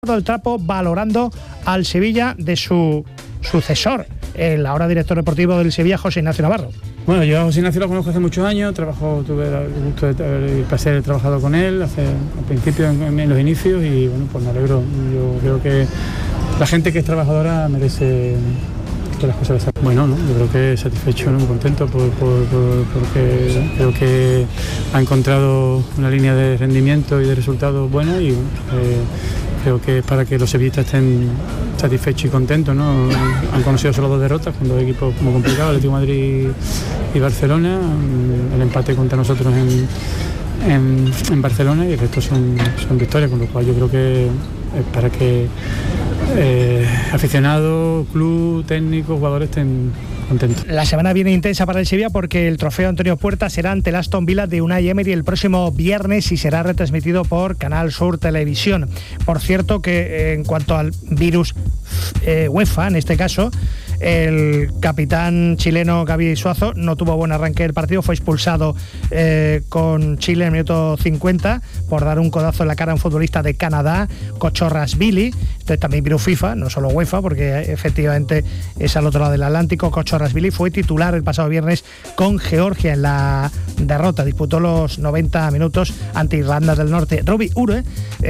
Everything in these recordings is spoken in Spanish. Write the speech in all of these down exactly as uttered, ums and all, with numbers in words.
el trapo valorando al Sevilla de su sucesor, el ahora director deportivo del Sevilla, José Ignacio Navarro. Bueno, yo a José Ignacio lo conozco hace muchos años, trabajo, tuve el gusto de el placer de trabajar con él hace, al principio, en, en los inicios, y bueno, pues me alegro. Yo creo que la gente que es trabajadora merece que las cosas salgan. Bueno, ¿no? Yo creo que satisfecho, ¿no? Muy contento por, por, por, porque creo que ha encontrado una línea de rendimiento y de resultados buena, y bueno, eh, creo que es para que los sevillistas estén satisfechos y contentos, ¿no? Han conocido solo dos derrotas con dos equipos muy complicados, Atlético de Madrid y Barcelona, el empate contra nosotros en, en, en Barcelona, y el resto son, son victorias, con lo cual yo creo que es para que eh, aficionados, club, técnicos, jugadores estén contentos. La semana viene intensa para el Sevilla porque el trofeo Antonio Puerta será ante el Aston Villa de Unai Emery el próximo viernes y será retransmitido por Canal Sur Televisión. Por cierto que eh, en cuanto al virus eh, UEFA, en este caso, el capitán chileno Gaby Suazo no tuvo buen arranque del partido, fue expulsado eh, con Chile en el minuto cincuenta por dar un codazo en la cara a un futbolista de Canadá, Kochorashvili. Entonces también virus FIFA, no solo UEFA, porque efectivamente es al otro lado del Atlántico. Kochorashvili fue titular el pasado viernes con Georgia en la derrota, disputó los noventa minutos ante Irlanda del Norte. Robbie Ure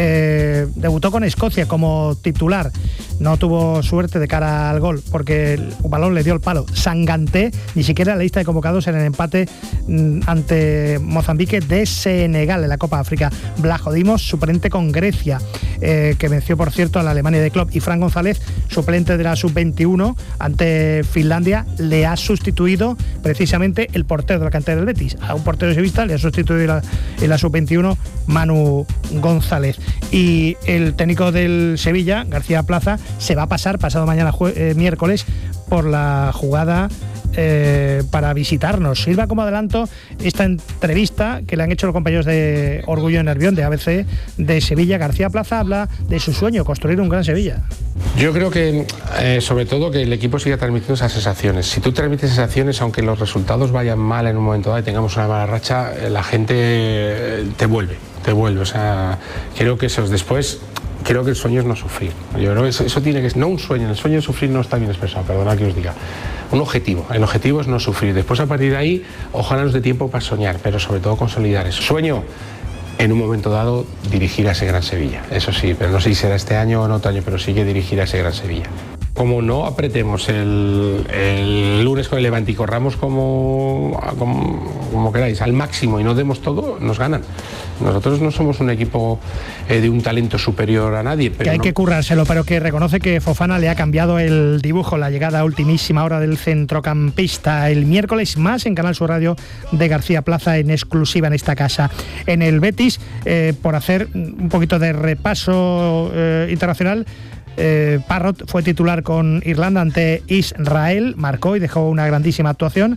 eh, debutó con Escocia como titular, no tuvo suerte de cara al gol porque el balón le dio el palo. Sanganté ni siquiera en la lista de convocados en el empate mm, ante Mozambique de Senegal en la Copa África. Blahodimos, suplente con Grecia, eh, que venció por cierto a la Alemania de Klopp, y Fran González, suplente de la sub veintiuno ante Finlandia, le ha sustituido precisamente el portero de la cantera del Betis. A un portero sevillista le ha sustituido la, en la sub veintiuno Manu González. Y el técnico del Sevilla, García Plaza, se va a pasar pasado mañana jue- eh, miércoles por la jugada eh, para visitarnos. Sirva como adelanto esta entrevista que le han hecho los compañeros de Orgullo y Nervión de A B C de Sevilla. García Plaza habla de su sueño, construir un gran Sevilla. Yo creo que, eh, sobre todo, que el equipo siga transmitiendo esas sensaciones. Si tú transmites sensaciones, aunque los resultados vayan mal en un momento dado y tengamos una mala racha, eh, la gente eh, te vuelve, te vuelve. O sea, creo que eso es después... Creo que el sueño es no sufrir. Yo creo que eso, eso tiene que ser, no un sueño, el sueño de sufrir no está bien expresado, perdona que os diga. Un objetivo, el objetivo es no sufrir. Después, a partir de ahí, ojalá nos dé tiempo para soñar, pero sobre todo consolidar eso. Sueño, en un momento dado, dirigir a ese gran Sevilla. Eso sí, pero no sé si será este año o en otro año, pero sí que dirigir a ese gran Sevilla. Como no apretemos el, el lunes con el Levante y corramos como, como, como queráis, al máximo, y no demos todo, nos ganan. Nosotros no somos un equipo eh, de un talento superior a nadie. Pero que hay no... que currárselo, pero que reconoce que Fofana le ha cambiado el dibujo, la llegada a ultimísima hora del centrocampista. El miércoles más en Canal Sur Radio de García Plaza, en exclusiva en esta casa. En el Betis, eh, por hacer un poquito de repaso eh, internacional, Eh, Parrott fue titular con Irlanda ante Israel, marcó y dejó una grandísima actuación.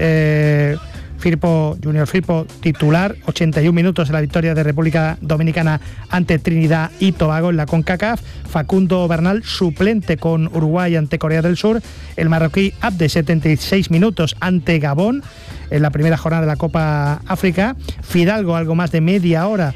eh, Firpo, Junior Firpo, titular, ochenta y un minutos en la victoria de República Dominicana ante Trinidad y Tobago en la CONCACAF. Facundo Bernal, suplente con Uruguay ante Corea del Sur. El marroquí Abde, setenta y seis minutos ante Gabón en la primera jornada de la Copa África. Fidalgo, algo más de media hora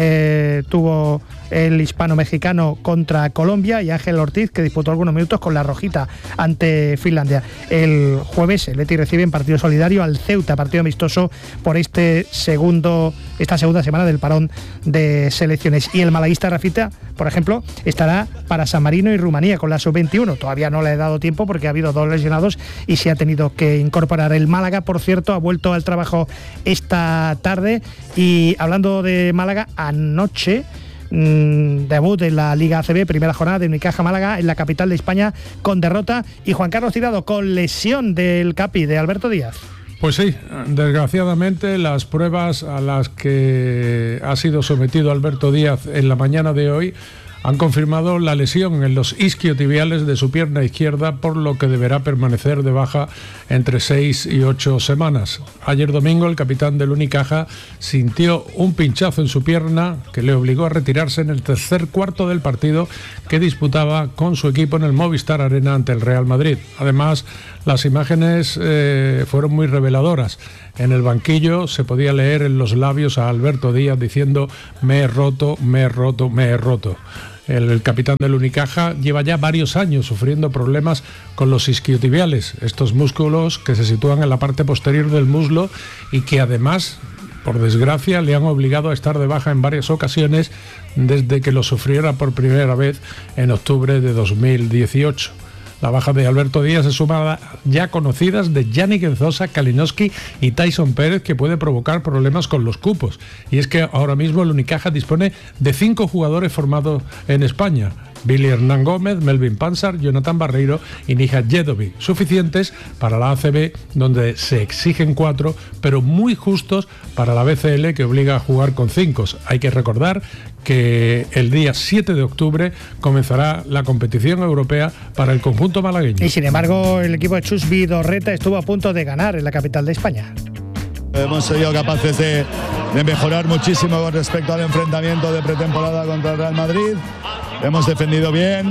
eh, tuvo el hispano-mexicano contra Colombia, y Ángel Ortiz, que disputó algunos minutos con la rojita ante Finlandia. El jueves el Betis recibe en partido solidario al Ceuta, partido amistoso por este segundo esta segunda semana del parón de selecciones. Y el malaguista Rafita, por ejemplo, estará para San Marino y Rumanía con la sub veintiuno. Todavía no le he dado tiempo porque ha habido dos lesionados y se ha tenido que incorporar. El Málaga, por cierto, ha vuelto al trabajo esta tarde, y hablando de Málaga, anoche Mm, debut en la Liga A C B, primera jornada de Unicaja Málaga en la capital de España con derrota, y Juan Carlos Tirado con lesión del Capi, de Alberto Díaz. Pues sí, desgraciadamente las pruebas a las que ha sido sometido Alberto Díaz en la mañana de hoy han confirmado la lesión en los isquiotibiales de su pierna izquierda, por lo que deberá permanecer de baja entre seis y ocho semanas. Ayer domingo el capitán del Unicaja sintió un pinchazo en su pierna que le obligó a retirarse en el tercer cuarto del partido que disputaba con su equipo en el Movistar Arena ante el Real Madrid. Además, las imágenes eh, fueron muy reveladoras. En el banquillo se podía leer en los labios a Alberto Díaz diciendo: me he roto, me he roto, me he roto. el, el capitán del Unicaja, lleva ya varios años sufriendo problemas con los isquiotibiales, estos músculos que se sitúan en la parte posterior del muslo y que además, por desgracia, le han obligado a estar de baja en varias ocasiones desde que lo sufriera por primera vez en octubre de dos mil dieciocho. La baja de Alberto Díaz se suma a ya conocidas de Yannick Enzosa, Kalinowski y Tyson Pérez, que puede provocar problemas con los cupos. Y es que ahora mismo el Unicaja dispone de cinco jugadores formados en España: Billy Hernán Gómez, Melvin Pansar, Jonathan Barreiro y Nihat Jedovic, suficientes para la A C B, donde se exigen cuatro, pero muy justos para la B C L, que obliga a jugar con cinco. Hay que recordar que el día siete de octubre comenzará la competición europea para el conjunto malagueño. Y sin embargo, el equipo de Chus Vidorreta estuvo a punto de ganar en la capital de España. Hemos sido capaces de, de mejorar muchísimo con respecto al enfrentamiento de pretemporada contra el Real Madrid. Hemos defendido bien.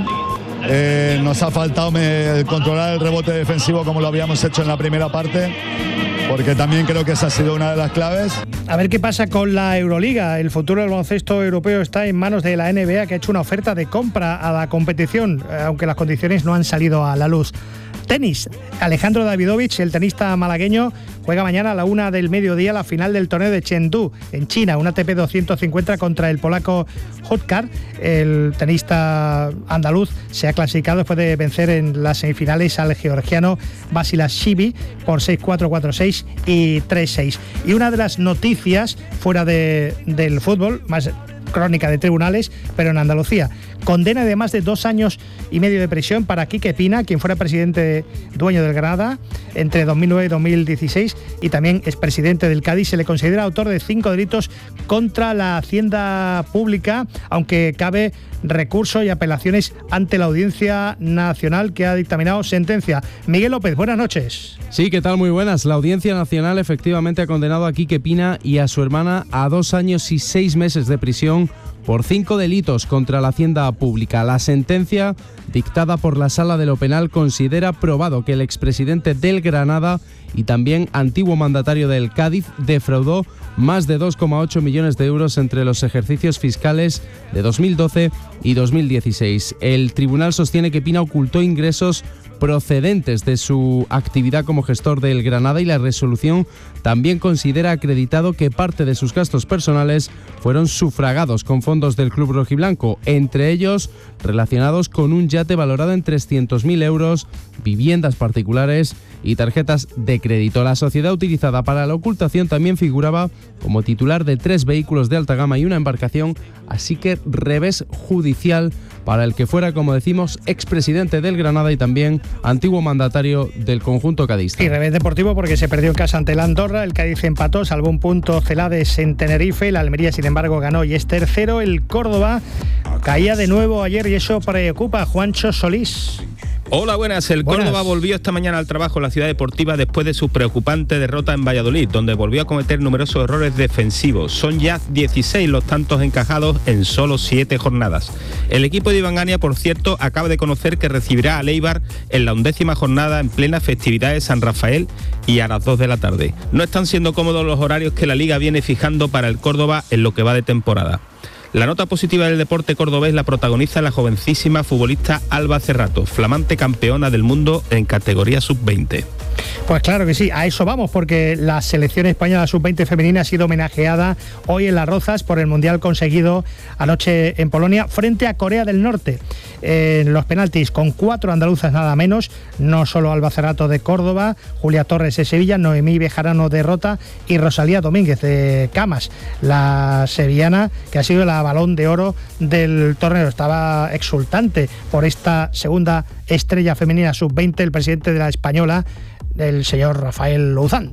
Eh, nos ha faltado me, controlar el rebote defensivo como lo habíamos hecho en la primera parte, porque también creo que esa ha sido una de las claves. A ver qué pasa con la Euroliga. El futuro del baloncesto europeo está en manos de la N B A, que ha hecho una oferta de compra a la competición, aunque las condiciones no han salido a la luz. Tenis. Alejandro Davidovich, el tenista malagueño, juega mañana a la una del mediodía la final del torneo de Chengdu, en China, un A T P doscientos cincuenta contra el polaco Hodkar. El tenista andaluz se ha clasificado después de vencer en las semifinales al georgiano Basilashvili por seis cuatro, cuatro seis y tres seis. Y una de las noticias fuera de, del fútbol, más crónica de tribunales, pero en Andalucía. Condena de más de dos años y medio de prisión para Quique Pina, quien fuera presidente dueño del Granada entre dos mil nueve y dos mil dieciséis y también expresidente del Cádiz. Se le considera autor de cinco delitos contra la hacienda pública, aunque cabe recurso y apelaciones ante la Audiencia Nacional, que ha dictaminado sentencia. Miguel López, buenas noches. Sí, ¿qué tal? Muy buenas. La Audiencia Nacional efectivamente ha condenado a Quique Pina y a su hermana a dos años y seis meses de prisión por cinco delitos contra la hacienda pública. La sentencia, dictada por la Sala de lo Penal, considera probado que el expresidente del Granada y también antiguo mandatario del Cádiz defraudó más de dos coma ocho millones de euros entre los ejercicios fiscales de dos mil doce y dos mil dieciséis. El tribunal sostiene que Pina ocultó ingresos procedentes de su actividad como gestor del Granada, y la resolución también considera acreditado que parte de sus gastos personales fueron sufragados con fondos del club rojiblanco, entre ellos relacionados con un yate valorado en trescientos mil euros, viviendas particulares y tarjetas de crédito. La sociedad utilizada para la ocultación también figuraba como titular de tres vehículos de alta gama y una embarcación, así que revés judicial para el que fuera, como decimos, expresidente del Granada y también antiguo mandatario del conjunto cadista. Y revés deportivo porque se perdió en casa ante el Andorra, el Cádiz empató, salvó un punto Celades en Tenerife, la Almería sin embargo ganó y es tercero, el Córdoba caía de nuevo ayer y eso preocupa a Juancho Solís. Hola, buenas. El buenas. Córdoba volvió esta mañana al trabajo en la ciudad deportiva después de su preocupante derrota en Valladolid, donde volvió a cometer numerosos errores defensivos. Son ya dieciséis los tantos encajados en solo siete jornadas. El equipo de Iván Ania, por cierto, acaba de conocer que recibirá al Eibar en la undécima jornada en plena festividad de San Rafael y a las dos de la tarde. No están siendo cómodos los horarios que la Liga viene fijando para el Córdoba en lo que va de temporada. La nota positiva del deporte cordobés la protagoniza la jovencísima futbolista Alba Cerrato, flamante campeona del mundo en categoría sub veinte. Pues claro que sí, a eso vamos, porque la selección española sub veinte femenina ha sido homenajeada hoy en Las Rozas por el mundial conseguido anoche en Polonia frente a Corea del Norte. En los penaltis, con cuatro andaluzas nada menos, no solo Alba Cerrato de Córdoba, Julia Torres de Sevilla, Noemí Bejarano de Rota y Rosalía Domínguez de Camas, la sevillana que ha sido la balón de oro del torneo. Estaba exultante por esta segunda estrella femenina sub veinte el presidente de la española, el señor Rafael Louzán.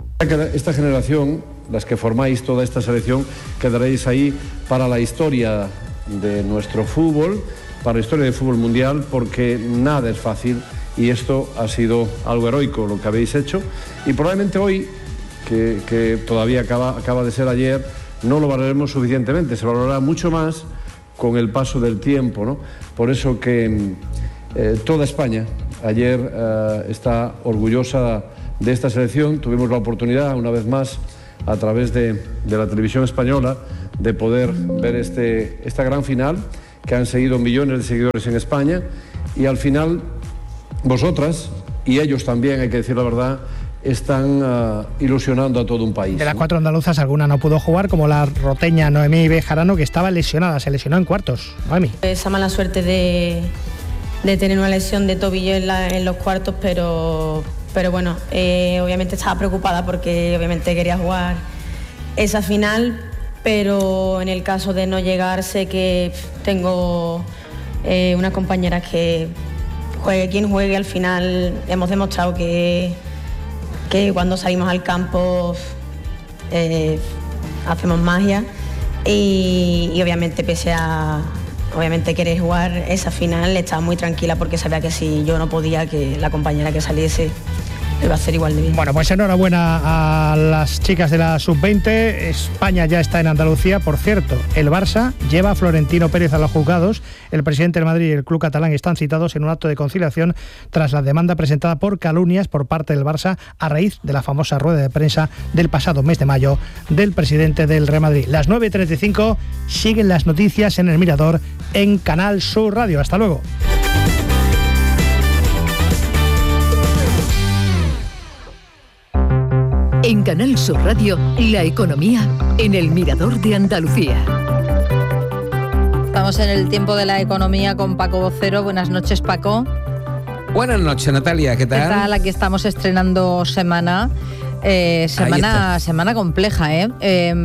Esta generación, las que formáis toda esta selección, quedaréis ahí para la historia de nuestro fútbol, para la historia del fútbol mundial, porque nada es fácil y esto ha sido algo heroico lo que habéis hecho, y probablemente hoy, que, que todavía acaba, acaba de ser ayer, no lo valoraremos suficientemente, se valorará mucho más con el paso del tiempo, ¿no? Por eso que eh, toda España ayer eh, está orgullosa de esta selección. Tuvimos la oportunidad, una vez más, a través de, de la televisión española, de poder ver este, esta gran final, que han seguido millones de seguidores en España, y al final vosotras y ellos también, hay que decir la verdad, están uh, ilusionando a todo un país. De las cuatro andaluzas, alguna no pudo jugar, como la roteña Noemí Bejarano, que estaba lesionada, se lesionó en cuartos. Noemí. Esa mala suerte de, de tener una lesión de tobillo en, la, en los cuartos, pero, pero bueno, eh, obviamente estaba preocupada porque obviamente quería jugar esa final, pero en el caso de no llegar, sé que tengo eh, unas compañeras que juegue quien juegue, al final hemos demostrado que que cuando salimos al campo eh, hacemos magia y, y obviamente pese a obviamente querer jugar esa final, estaba muy tranquila porque sabía que si yo no podía, que la compañera que saliese iba a hacer igual de bien. Bueno, pues enhorabuena a las chicas de la sub veinte. España ya está en Andalucía. Por cierto, el Barça lleva a Florentino Pérez a los juzgados. El presidente del Madrid y el club catalán están citados en un acto de conciliación tras la demanda presentada por calumnias por parte del Barça a raíz de la famosa rueda de prensa del pasado mes de mayo del presidente del Real Madrid. Las nueve y treinta y cinco, siguen las noticias en El Mirador en Canal Sur Radio. Hasta luego. En Canal Sur Radio, la economía en El Mirador de Andalucía. Estamos en el tiempo de la economía con Paco Vocero. Buenas noches, Paco. Buenas noches, Natalia. ¿Qué tal? ¿Qué tal? Aquí estamos estrenando semana. Eh, semana semana compleja, ¿eh? eh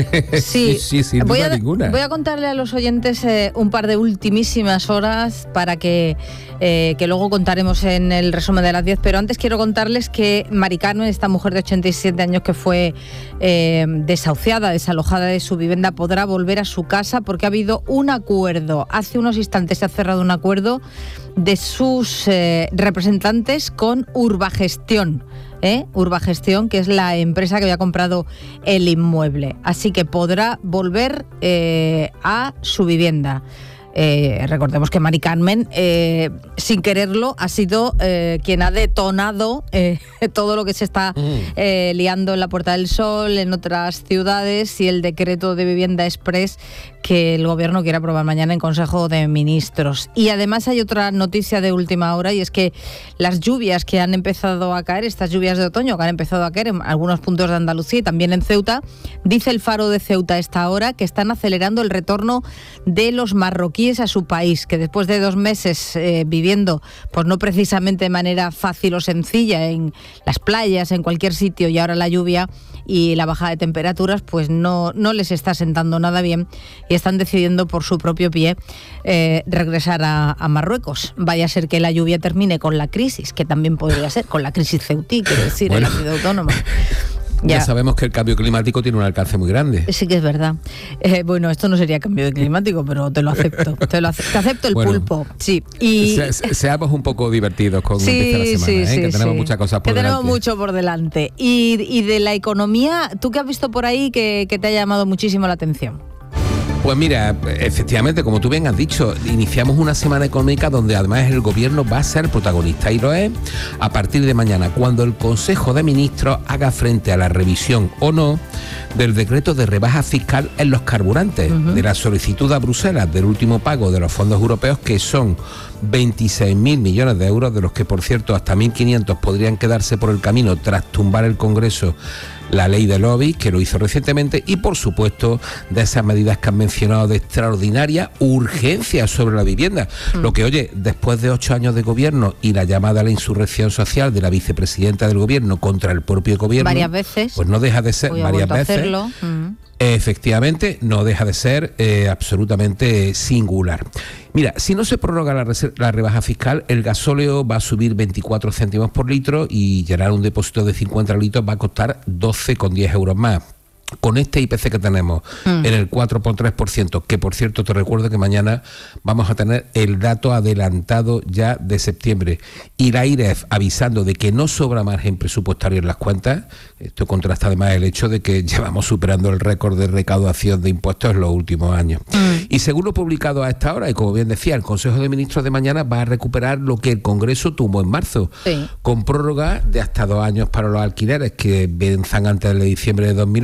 sí, sí, sí, sin voy duda a, ninguna. Voy a contarle a los oyentes eh, un par de ultimísimas horas para que, eh, que luego contaremos en el resumen de las diez, pero antes quiero contarles que Mari Carmen, esta mujer de ochenta y siete años que fue eh, desahuciada, desalojada de su vivienda, podrá volver a su casa porque ha habido un acuerdo. Hace unos instantes se ha cerrado un acuerdo de sus eh, representantes con Urbagestión. ¿Eh? Urbagestión, que es la empresa que había comprado el inmueble. Así que podrá volver eh, a su vivienda. Eh, recordemos que Mari Carmen, eh, sin quererlo, ha sido eh, quien ha detonado eh, todo lo que se está eh, liando en la Puerta del Sol, en otras ciudades, y el decreto de vivienda express que el gobierno quiere aprobar mañana en Consejo de Ministros. Y además hay otra noticia de última hora, y es que las lluvias que han empezado a caer, estas lluvias de otoño que han empezado a caer en algunos puntos de Andalucía y también en Ceuta, dice el Faro de Ceuta a esta hora que están acelerando el retorno de los marroquíes a su país, que después de dos meses eh, viviendo, pues no precisamente de manera fácil o sencilla en las playas, en cualquier sitio, y ahora la lluvia y la bajada de temperaturas, pues no, no les está sentando nada bien y están decidiendo por su propio pie eh, regresar a, a Marruecos. Vaya a ser que la lluvia termine con la crisis, que también podría ser, con la crisis ceutí, quiero decir, bueno, en la ciudad autónoma. Ya. ya sabemos que el cambio climático tiene un alcance muy grande. Sí que es verdad. Eh, bueno, esto no sería cambio climático, pero te lo acepto. Te, lo ace- te acepto el bueno, pulpo. Sí. Y se, se, seamos un poco divertidos con sí, empieza la semana, sí, ¿eh? sí, que tenemos sí. muchas cosas por que delante. Tenemos mucho por delante. Y, y de la economía, ¿tú qué has visto por ahí que, que te ha llamado muchísimo la atención? Pues mira, efectivamente, como tú bien has dicho, iniciamos una semana económica donde además el gobierno va a ser protagonista, y lo es a partir de mañana, cuando el Consejo de Ministros haga frente a la revisión o no del decreto de rebaja fiscal en los carburantes, uh-huh. de la solicitud a Bruselas del último pago de los fondos europeos, que son veintiséis mil millones de euros, de los que, por cierto, hasta mil quinientos podrían quedarse por el camino tras tumbar el Congreso la ley de lobby, que lo hizo recientemente, y por supuesto de esas medidas que han mencionado de extraordinaria urgencia sobre la vivienda. Mm. Lo que, oye, después de ocho años de gobierno y la llamada a la insurrección social de la vicepresidenta del gobierno contra el propio gobierno, varias veces, pues no deja de ser, varias veces, mm. efectivamente, no deja de ser eh, absolutamente singular. Mira, si no se prorroga la, la rebaja fiscal, el gasóleo va a subir veinticuatro céntimos por litro y llenar un depósito de cincuenta litros va a costar doce con diez euros más. Con este I P C que tenemos mm. en el cuatro coma tres por ciento, que por cierto te recuerdo que mañana vamos a tener el dato adelantado ya de septiembre, y la I R E F avisando de que no sobra margen presupuestario en las cuentas. Esto contrasta además el hecho de que llevamos superando el récord de recaudación de impuestos en los últimos años. Mm. Y según lo publicado a esta hora, y como bien decía, el Consejo de Ministros de mañana va a recuperar lo que el Congreso tumbó en marzo, sí. con prórroga de hasta dos años para los alquileres que venzan antes de diciembre de dos mil ocho,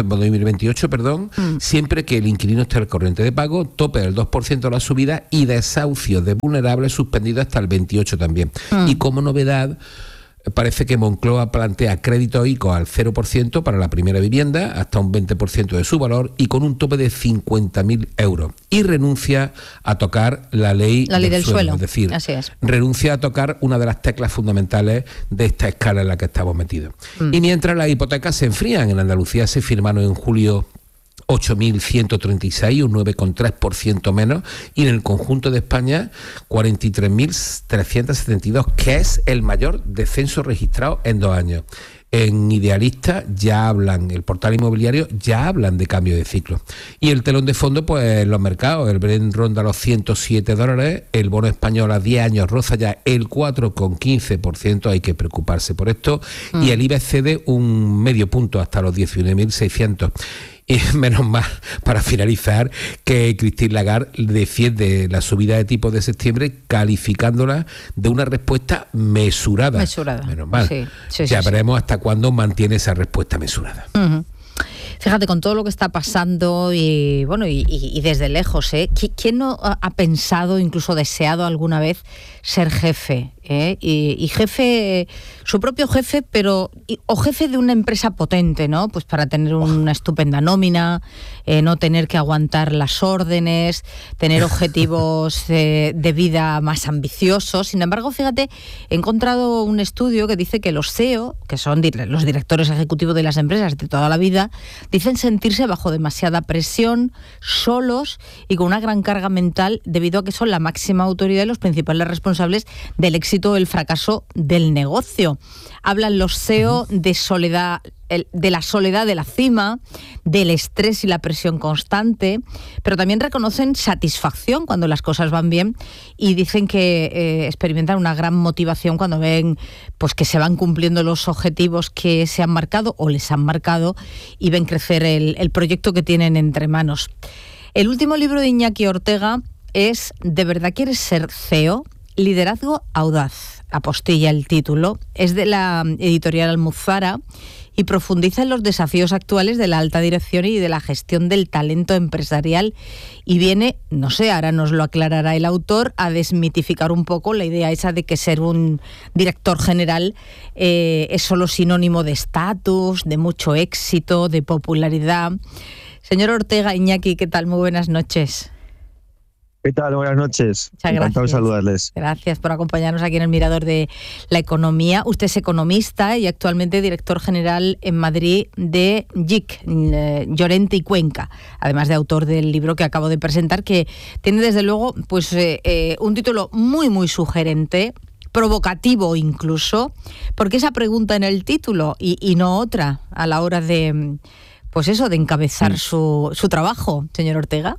dos mil veintiocho, perdón, mm. siempre que el inquilino esté al corriente de pago, tope del dos por ciento de la subida y desahucios de vulnerables suspendidos hasta el veintiocho también. Mm. Y como novedad, parece que Moncloa plantea crédito I C O al cero por ciento para la primera vivienda, hasta un veinte por ciento de su valor y con un tope de cincuenta mil euros. Y renuncia a tocar la ley, la ley del, del suelo. suelo. Es decir, Así es. renuncia a tocar una de las teclas fundamentales de esta escala en la que estamos metidos. Mm. Y mientras las hipotecas se enfrían, en Andalucía se firmaron en julio ocho mil ciento treinta y seis, un nueve coma tres por ciento menos, y en el conjunto de España cuarenta y tres mil trescientos setenta y dos, que es el mayor descenso registrado en dos años. En Idealista ya hablan, el portal inmobiliario ya hablan de cambio de ciclo. Y el telón de fondo, pues los mercados, el Brent ronda los ciento siete dólares, el bono español a diez años roza ya el cuatro coma quince por ciento, hay que preocuparse por esto, mm. y el IBEX cede un medio punto hasta los diecinueve mil seiscientos. Y menos mal, para finalizar, que Christine Lagarde defiende la subida de tipos de septiembre calificándola de una respuesta mesurada. Mesurada. Menos mal. Sí, sí, ya sí, veremos sí. hasta cuándo mantiene esa respuesta mesurada. Uh-huh. Fíjate, con todo lo que está pasando y bueno y, y, y desde lejos, ¿eh? ¿Quién no ha pensado, incluso deseado alguna vez ser jefe? ¿eh? Y, y jefe, su propio jefe, pero o jefe de una empresa potente, ¿no? Pues para tener una estupenda nómina, eh, no tener que aguantar las órdenes, tener objetivos eh, de vida más ambiciosos. Sin embargo, fíjate, he encontrado un estudio que dice que los C E O, que son los directores ejecutivos de las empresas de toda la vida, dicen sentirse bajo demasiada presión, solos y con una gran carga mental debido a que son la máxima autoridad y los principales responsables del éxito o el fracaso del negocio. Hablan los C E O de soledad, de la soledad de la cima, del estrés y la presión constante, pero también reconocen satisfacción cuando las cosas van bien y dicen que eh, experimentan una gran motivación cuando ven pues que se van cumpliendo los objetivos que se han marcado o les han marcado y ven crecer el, el proyecto que tienen entre manos. El último libro de Iñaki Ortega es ¿De verdad quieres ser C E O? Liderazgo audaz, apostilla el título. Es de la editorial Almuzara y profundiza en los desafíos actuales de la alta dirección y de la gestión del talento empresarial y viene, no sé, ahora nos lo aclarará el autor, a desmitificar un poco la idea esa de que ser un director general eh, es solo sinónimo de estatus, de mucho éxito, de popularidad. Señor Ortega, Iñaki, ¿qué tal? Muy buenas noches. ¿Qué tal? Buenas noches. Muchas Encantado gracias. de saludarles. Gracias por acompañarnos aquí en el Mirador de la Economía. Usted es economista y actualmente director general en Madrid de J I C, Llorente y Cuenca, además de autor del libro que acabo de presentar, que tiene desde luego pues eh, eh, un título muy muy sugerente, provocativo incluso, porque esa pregunta en el título y, y no otra a la hora de pues eso de encabezar mm. su, su trabajo, señor Ortega.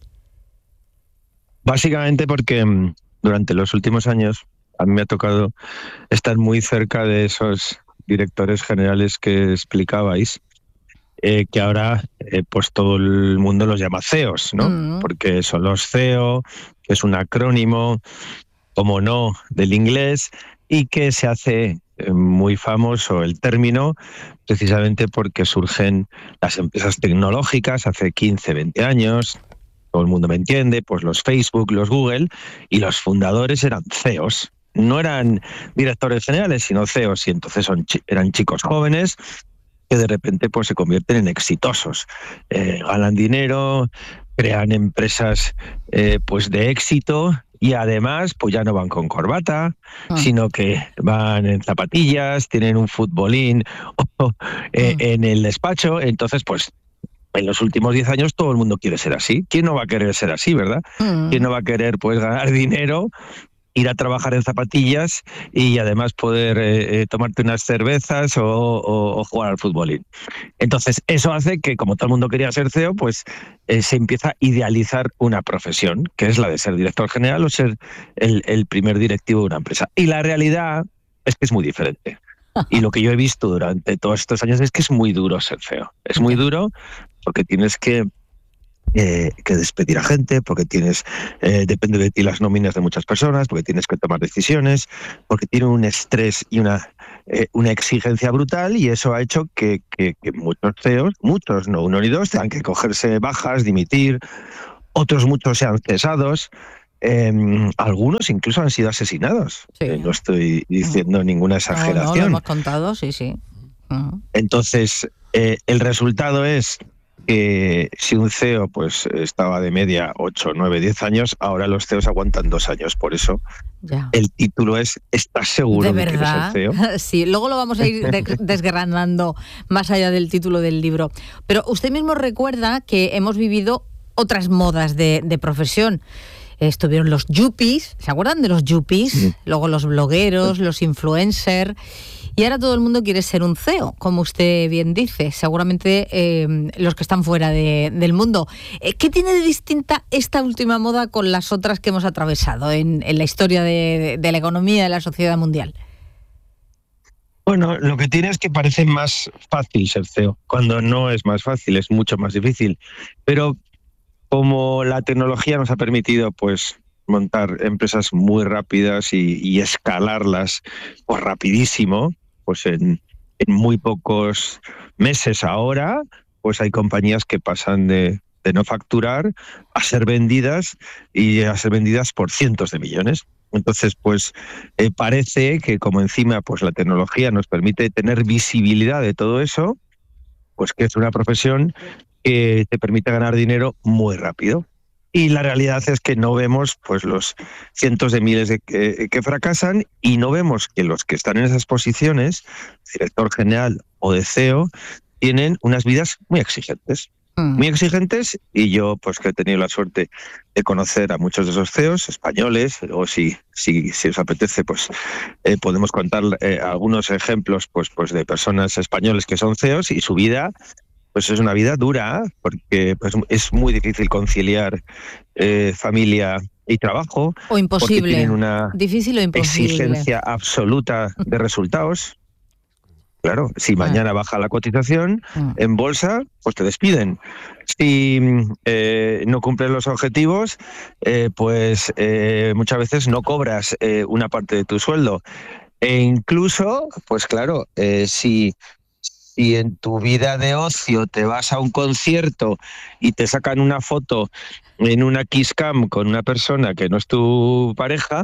Básicamente porque durante los últimos años a mí me ha tocado estar muy cerca de esos directores generales que explicabais, eh, que ahora eh, pues todo el mundo los llama C E Os, ¿no? Mm. Porque son los C E O, que es un acrónimo, como no, del inglés, y que se hace eh, muy famoso el término precisamente porque surgen las empresas tecnológicas hace quince, veinte años. Todo el mundo me entiende, pues los Facebook, los Google, y los fundadores eran C E Os. No eran directores generales, sino C E Os, y entonces son, eran chicos jóvenes que de repente pues se convierten en exitosos. Eh, ganan dinero, crean empresas eh, pues de éxito, y además pues ya no van con corbata, ah. sino que van en zapatillas, tienen un futbolín oh, eh, ah. en el despacho, entonces pues en los últimos diez años todo el mundo quiere ser así. ¿Quién no va a querer ser así, verdad? Mm. ¿Quién no va a querer pues ganar dinero, ir a trabajar en zapatillas y además poder eh, tomarte unas cervezas o, o, o jugar al futbolín? Entonces eso hace que, como todo el mundo quería ser C E O, pues eh, se empieza a idealizar una profesión, que es la de ser director general o ser el, el primer directivo de una empresa. Y la realidad es que es muy diferente. Y lo que yo he visto durante todos estos años es que es muy duro ser C E O. Es muy duro porque tienes que, eh, que despedir a gente, porque tienes eh, depende de ti las nóminas de muchas personas, porque tienes que tomar decisiones, porque tiene un estrés y una eh, una exigencia brutal, y eso ha hecho que, que, que muchos C E Os, muchos, no uno ni dos, tengan que cogerse bajas, dimitir, otros muchos sean cesados. Eh, algunos incluso han sido asesinados. Sí. Eh, no estoy diciendo uh-huh. ninguna exageración. No, no, lo hemos contado, sí, sí. Uh-huh. Entonces, eh, el resultado es que si un C E O pues estaba de media ocho, nueve, diez años, ahora los C E Os aguantan dos años. Por eso ya. El título es ¿estás seguro de, de que eres el C E O? Sí, luego lo vamos a ir de- desgranando más allá del título del libro. Pero usted mismo recuerda que hemos vivido otras modas de, de profesión. Estuvieron los yuppies, ¿se acuerdan de los yuppies? Sí. Luego los blogueros, los influencers, y ahora todo el mundo quiere ser un C E O, como usted bien dice, seguramente eh, los que están fuera de, del mundo. ¿Qué tiene de distinta esta última moda con las otras que hemos atravesado en, en la historia de, de la economía de la sociedad mundial? Bueno, lo que tiene es que parece más fácil ser C E O, cuando no es más fácil, es mucho más difícil. Pero como la tecnología nos ha permitido pues montar empresas muy rápidas y, y escalarlas pues rapidísimo, pues en, en muy pocos meses ahora, pues hay compañías que pasan de, de no facturar a ser vendidas y a ser vendidas por cientos de millones. Entonces, pues eh, parece que como encima pues la tecnología nos permite tener visibilidad de todo eso, pues que es una profesión que te permite ganar dinero muy rápido. Y la realidad es que no vemos pues los cientos de miles de que, que fracasan, y no vemos que los que están en esas posiciones, director general o de C E O, tienen unas vidas muy exigentes. Mm. Muy exigentes, y yo pues que he tenido la suerte de conocer a muchos de esos C E Os españoles, o si, si, si os apetece, pues eh, podemos contar eh, algunos ejemplos pues, pues de personas españoles que son C E Os, y su vida pues es una vida dura, porque pues, es muy difícil conciliar eh, familia y trabajo. O imposible. Tienen una difícil o imposible. Exigencia absoluta de resultados. Claro, si mañana ah. baja la cotización ah. en bolsa, pues te despiden. Si eh, no cumples los objetivos, eh, pues eh, muchas veces no cobras eh, una parte de tu sueldo. E incluso, pues claro, eh, si... Y en tu vida de ocio te vas a un concierto y te sacan una foto en una kiss cam con una persona que no es tu pareja,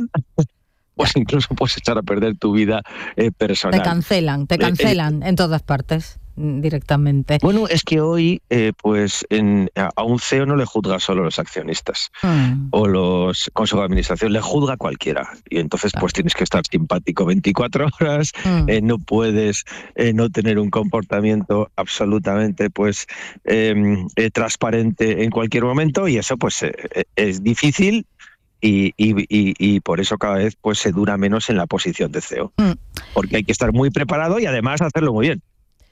pues incluso puedes echar a perder tu vida eh, personal. Te cancelan, te cancelan eh, eh, en todas partes directamente. Bueno, es que hoy eh, pues en, a un C E O no le juzga solo los accionistas mm. o los consejos de administración, le juzga cualquiera, y entonces claro. pues tienes que estar simpático veinticuatro horas, mm. eh, no puedes eh, no tener un comportamiento absolutamente pues eh, eh, transparente en cualquier momento, y eso pues eh, es difícil. Y, y, y, y por eso cada vez pues se dura menos en la posición de C E O, mm. porque hay que estar muy preparado y además hacerlo muy bien.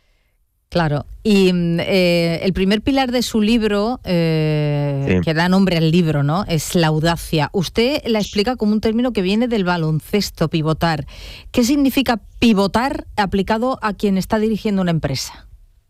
Claro, y eh, el primer pilar de su libro, eh, sí. que da nombre al libro, ¿no?, es la audacia. Usted la explica como un término que viene del baloncesto, pivotar. ¿Qué significa pivotar aplicado a quien está dirigiendo una empresa?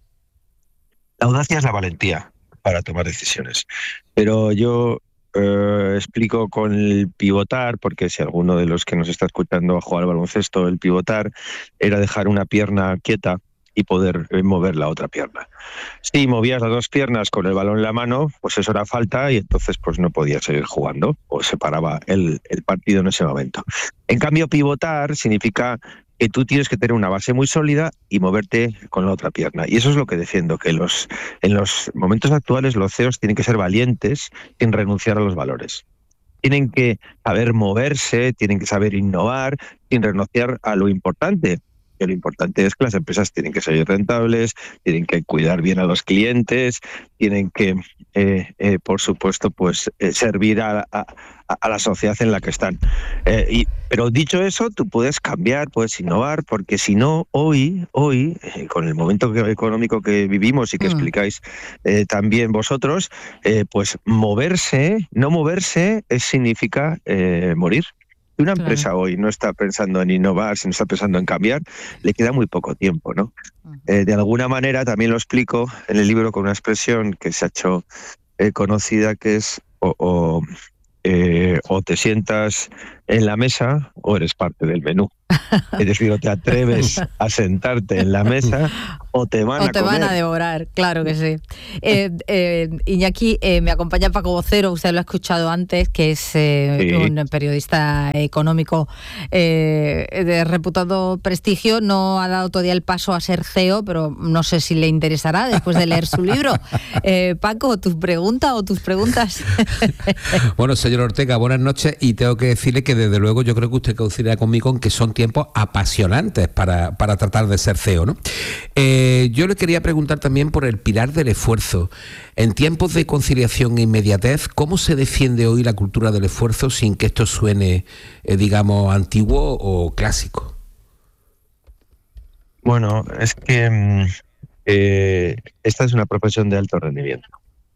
La audacia es la valentía para tomar decisiones, pero yo eh, explico con el pivotar, porque si alguno de los que nos está escuchando ha jugado al baloncesto, el pivotar era dejar una pierna quieta y poder mover la otra pierna. Si movías las dos piernas con el balón en la mano, pues eso era falta, y entonces pues no podías seguir jugando, o se paraba el, el partido en ese momento. En cambio, pivotar significa que tú tienes que tener una base muy sólida y moverte con la otra pierna. Y eso es lo que defiendo, que los, en los momentos actuales los C E Os tienen que ser valientes sin renunciar a los valores. Tienen que saber moverse, tienen que saber innovar sin renunciar a lo importante. Que lo importante es que las empresas tienen que ser rentables, tienen que cuidar bien a los clientes, tienen que, eh, eh, por supuesto, pues eh, servir a, a, a la sociedad en la que están. Eh, y, pero dicho eso, tú puedes cambiar, puedes innovar, porque si no, hoy, hoy eh, con el momento que, económico que vivimos y que mm. explicáis eh, también vosotros, eh, pues moverse, no moverse, es, significa eh, morir. Si una claro. empresa hoy no está pensando en innovar, si no está pensando en cambiar, le queda muy poco tiempo, ¿no? Uh-huh. Eh, de alguna manera también lo explico en el libro con una expresión que se ha hecho eh, conocida, que es o, o, eh, o te sientas en la mesa o eres parte del menú. Es decir, o te atreves a sentarte en la mesa o te van o a te comer. van a devorar, claro que sí. Eh, eh, Iñaki, eh, me acompaña Paco Vocero, usted lo ha escuchado antes, que es eh, sí. un periodista económico eh, de reputado prestigio. No ha dado todavía el paso a ser C E O, pero no sé si le interesará después de leer su libro. Eh, Paco, ¿tu pregunta o tus preguntas? Bueno, señor Ortega, buenas noches, y tengo que decirle que desde luego yo creo que usted coincidirá conmigo en que son tiempos apasionantes para, para tratar de ser C E O, ¿no? Eh, yo le quería preguntar también por el pilar del esfuerzo. En tiempos de conciliación e inmediatez, ¿cómo se defiende hoy la cultura del esfuerzo sin que esto suene, eh, digamos, antiguo o clásico? Bueno, es que eh, esta es una profesión de alto rendimiento.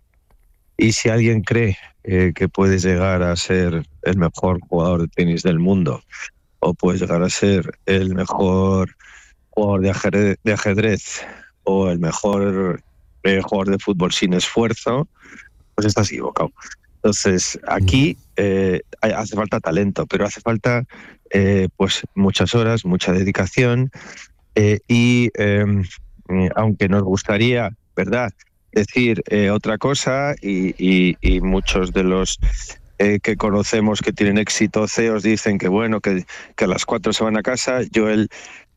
Y si alguien cree eh, que puedes llegar a ser el mejor jugador de tenis del mundo, o puedes llegar a ser el mejor jugador de ajedrez, de ajedrez o el mejor eh, jugador de fútbol sin esfuerzo, pues estás equivocado. Entonces, aquí eh, hace falta talento, pero hace falta eh, pues muchas horas, mucha dedicación eh, y eh, aunque nos gustaría, ¿verdad?, decir eh, otra cosa y, y, y muchos de los eh, que conocemos que tienen éxito C E Os dicen que bueno, que, que a las cuatro se van a casa. Yo el,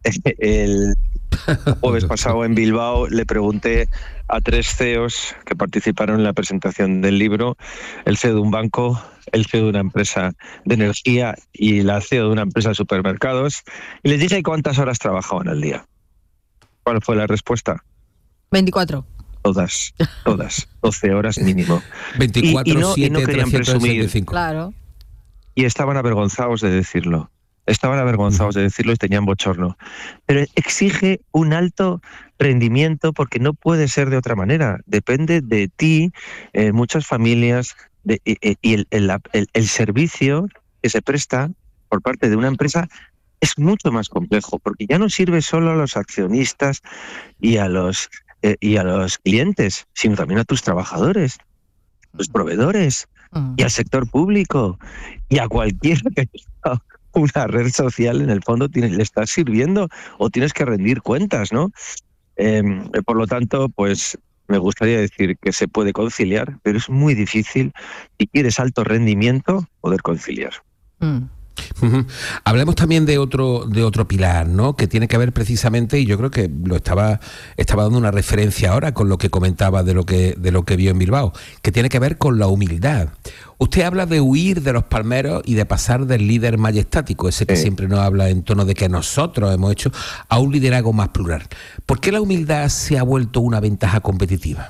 el jueves pasado en Bilbao le pregunté a tres C E Os que participaron en la presentación del libro, el C E O de un banco, el C E O de una empresa de energía y la C E O de una empresa de supermercados, y les dije cuántas horas trabajaban al día. ¿Cuál fue la respuesta? veinticuatro. Todas, todas, doce horas mínimo. veinticuatro, y, y no, siete, y no querían presumir. Claro. Y estaban avergonzados de decirlo. Estaban avergonzados de decirlo y tenían bochorno. Pero exige un alto rendimiento porque no puede ser de otra manera. Depende de ti, eh, muchas familias, de, y, y el, el, el, el servicio que se presta por parte de una empresa es mucho más complejo, porque ya no sirve solo a los accionistas y a los eh, y a los clientes, sino también a tus trabajadores, tus proveedores uh-huh. y al sector público y a cualquiera que tenga una red social. En el fondo tiene, le estás sirviendo o tienes que rendir cuentas, ¿no? Eh, por lo tanto, pues me gustaría decir que se puede conciliar, pero es muy difícil, si quieres alto rendimiento, poder conciliar. Mm. Uh-huh. Hablemos también de otro de otro pilar, ¿no?, que tiene que ver precisamente, y yo creo que lo estaba estaba dando una referencia ahora con lo que comentaba de lo que de lo que vio en Bilbao, que tiene que ver con la humildad. Usted habla de huir de los palmeros y de pasar del líder majestático, ese que sí. siempre nos habla en tono de que nosotros hemos hecho, a un liderazgo más plural. ¿Por qué la humildad se ha vuelto una ventaja competitiva?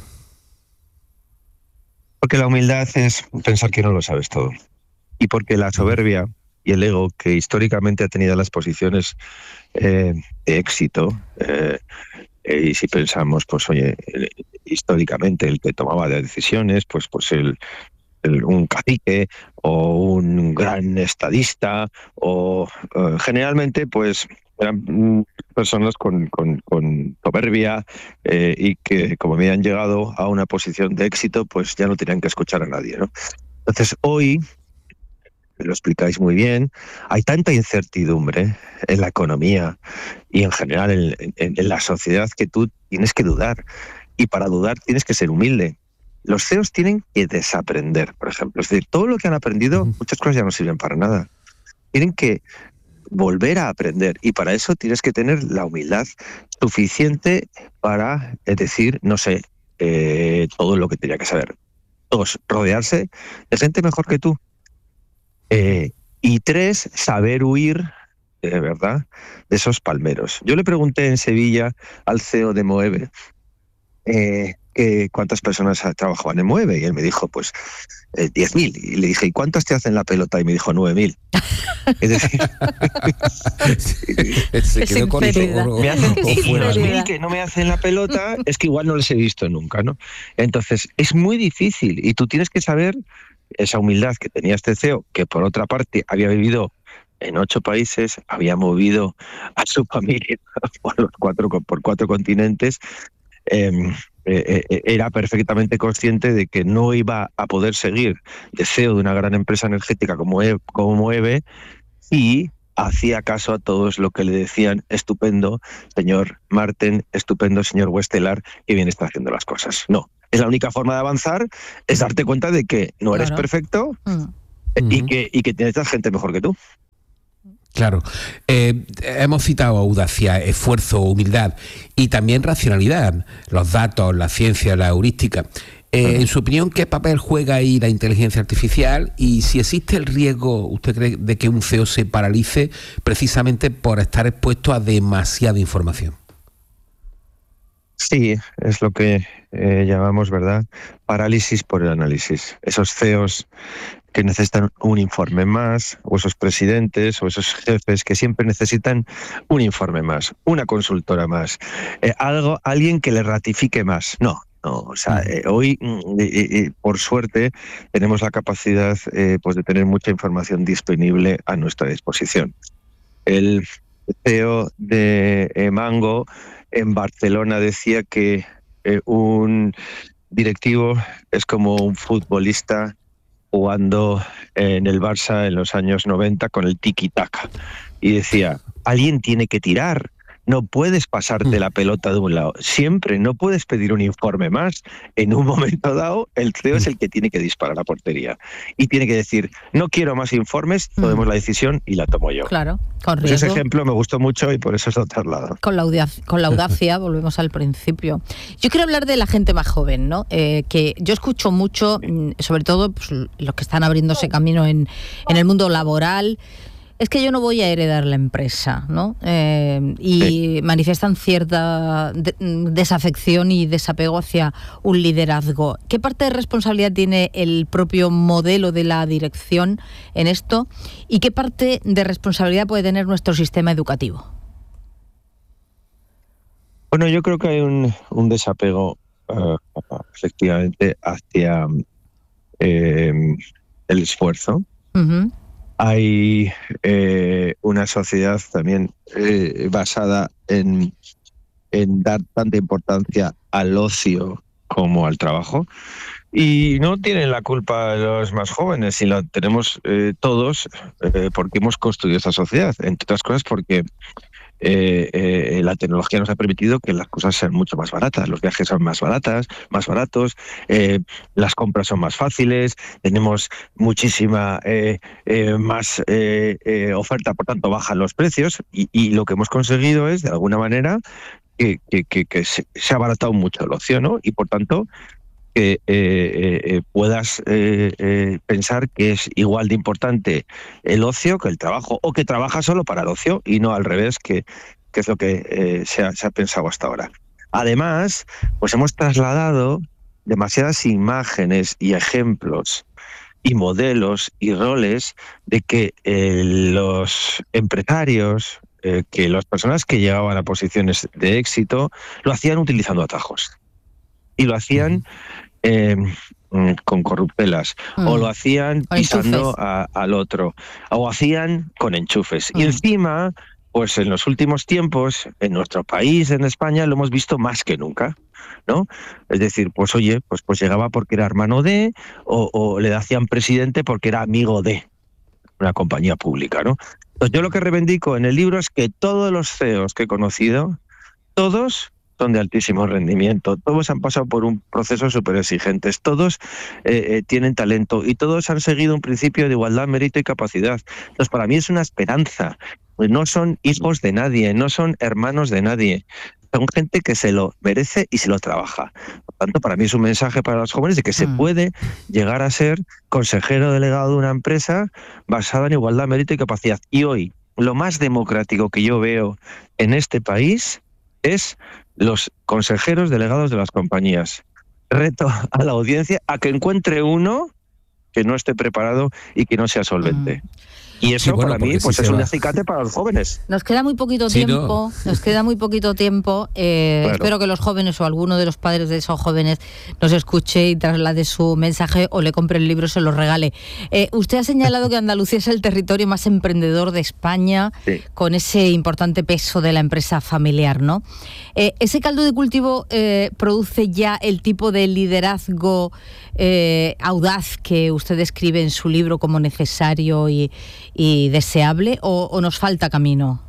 Porque la humildad es pensar que no lo sabes todo. Y porque la soberbia y el ego, que históricamente ha tenido las posiciones eh, de éxito, eh, eh, y si pensamos, pues oye, eh, históricamente el que tomaba decisiones, pues, pues el, el, un cacique o un gran estadista, o eh, generalmente pues eran personas con, con, con soberbia eh, y que, como habían llegado a una posición de éxito, pues ya no tenían que escuchar a nadie, ¿no? Entonces hoy, lo explicáis muy bien, hay tanta incertidumbre en la economía y en general en, en, en la sociedad que tú tienes que dudar, y para dudar tienes que ser humilde. Los C E Os tienen que desaprender, por ejemplo. Es decir, todo lo que han aprendido, muchas cosas ya no sirven para nada. Tienen que volver a aprender, y para eso tienes que tener la humildad suficiente para decir, no sé, eh, todo lo que tenía que saber. Dos, rodearse de gente mejor que tú. Eh, y tres, saber huir, de verdad, de esos palmeros. Yo le pregunté en Sevilla al C E O de Moeve eh, que cuántas personas trabajaban en Moeve, y él me dijo, pues, eh, diez mil. Y le dije, ¿y cuántas te hacen la pelota? Y me dijo, nueve mil. Es decir, se quedó con eso. Me hacen diez mil que no me hacen la pelota, es que igual no les he visto nunca, ¿no? Entonces, es muy difícil, y tú tienes que saber esa humildad que tenía este C E O, que por otra parte había vivido en ocho países, había movido a su familia por los cuatro por cuatro continentes, eh, eh, eh, era perfectamente consciente de que no iba a poder seguir de C E O de una gran empresa energética como, e, como E B E y hacía caso a todos lo que le decían: estupendo, señor Marten, estupendo, señor Westelar, que bien está haciendo las cosas. No, es la única forma de avanzar, es darte cuenta de que no eres claro. perfecto mm. y, que, y que tienes gente mejor que tú. Claro, eh, hemos citado audacia, esfuerzo, humildad y también racionalidad, los datos, la ciencia, la heurística. Eh, en su opinión, ¿qué papel juega ahí la inteligencia artificial? Y si existe el riesgo, ¿usted cree, de que un C E O se paralice precisamente por estar expuesto a demasiada información? Sí, es lo que eh, llamamos, ¿verdad?, parálisis por el análisis. Esos C E Os que necesitan un informe más, o esos presidentes, o esos jefes que siempre necesitan un informe más, una consultora más, eh, algo, alguien que le ratifique más. No. No, o sea, eh, hoy, eh, eh, por suerte, tenemos la capacidad eh, pues de tener mucha información disponible a nuestra disposición. El C E O de eh, Mango en Barcelona decía que eh, un directivo es como un futbolista jugando en el Barça en los años noventa con el tiki-taka. Y decía, alguien tiene que tirar. No puedes pasarte la pelota de un lado. Siempre no puedes pedir un informe más. En un momento dado, el C E O es el que tiene que disparar a portería. Y tiene que decir, no quiero más informes, tomemos la decisión y la tomo yo. Claro, con riesgo. Pues ese ejemplo me gustó mucho y por eso es lo trasladado. Con la audacia, con la audacia volvemos al principio. Yo quiero hablar de la gente más joven, ¿no? Eh, que yo escucho mucho, sobre todo pues, los que están abriéndose camino en, en el mundo laboral. Es que yo no voy a heredar la empresa, ¿no? Eh, y sí. manifiestan cierta de, desafección y desapego hacia un liderazgo. ¿Qué parte de responsabilidad tiene el propio modelo de la dirección en esto? ¿Y qué parte de responsabilidad puede tener nuestro sistema educativo? Bueno, yo creo que hay un, un desapego, uh, efectivamente, hacia eh, el esfuerzo. Uh-huh. Hay eh, una sociedad también eh, basada en, en dar tanta importancia al ocio como al trabajo. Y no tienen la culpa los más jóvenes, sino la tenemos eh, todos eh, porque hemos construido esta sociedad. Entre otras cosas porque eh, eh, la tecnología nos ha permitido que las cosas sean mucho más baratas. Los viajes son más baratas, más baratos, eh, las compras son más fáciles, tenemos muchísima eh, eh, más eh, eh, oferta, por tanto bajan los precios y, y lo que hemos conseguido es, de alguna manera, que, que, que, que se, se ha abaratado mucho el ocio, ¿no? Y por tanto que eh, eh, puedas eh, eh, pensar que es igual de importante el ocio que el trabajo, o que trabajas solo para el ocio y no al revés, que, que es lo que eh, se, ha, se ha pensado hasta ahora. Además, pues hemos trasladado demasiadas imágenes y ejemplos y modelos y roles de que eh, los empresarios, eh, que las personas que llegaban a posiciones de éxito, lo hacían utilizando atajos. Y lo hacían eh, con corruptelas, mm. o lo hacían pisando a, al otro, o hacían con enchufes. Mm. Y encima, pues en los últimos tiempos, en nuestro país, en España, lo hemos visto más que nunca, ¿no? Es decir, pues oye, pues, pues llegaba porque era hermano de, o, o le hacían presidente porque era amigo de una compañía pública, ¿no? Entonces, yo lo que reivindico en el libro es que todos los C E Os que he conocido, todos son de altísimo rendimiento, todos han pasado por un proceso súper exigentes, todos eh, eh, tienen talento y todos han seguido un principio de igualdad, mérito y capacidad. Entonces, para mí es una esperanza. No son hijos de nadie, no son hermanos de nadie. Son gente que se lo merece y se lo trabaja. Por tanto, para mí es un mensaje para los jóvenes de que se mm. puede llegar a ser consejero delegado de una empresa basada en igualdad, mérito y capacidad. Y hoy, lo más democrático que yo veo en este país es los consejeros delegados de las compañías. Reto a la audiencia a que encuentre uno que no esté preparado y que no sea solvente. Mm. Y eso Sí, bueno, para mí porque pues si es se un va- acicate para los jóvenes. Nos queda muy poquito Sí, tiempo, no. nos queda muy poquito tiempo. eh, Claro. Espero que los jóvenes o alguno de los padres de esos jóvenes nos escuche y traslade su mensaje o le compre el libro, se lo regale. Eh, usted ha señalado que Andalucía es el territorio más emprendedor de España, Sí. con ese importante peso de la empresa familiar, ¿no? Eh, ¿Ese caldo de cultivo eh, produce ya el tipo de liderazgo eh, audaz que usted describe en su libro como necesario y, y deseable, o, o nos falta camino?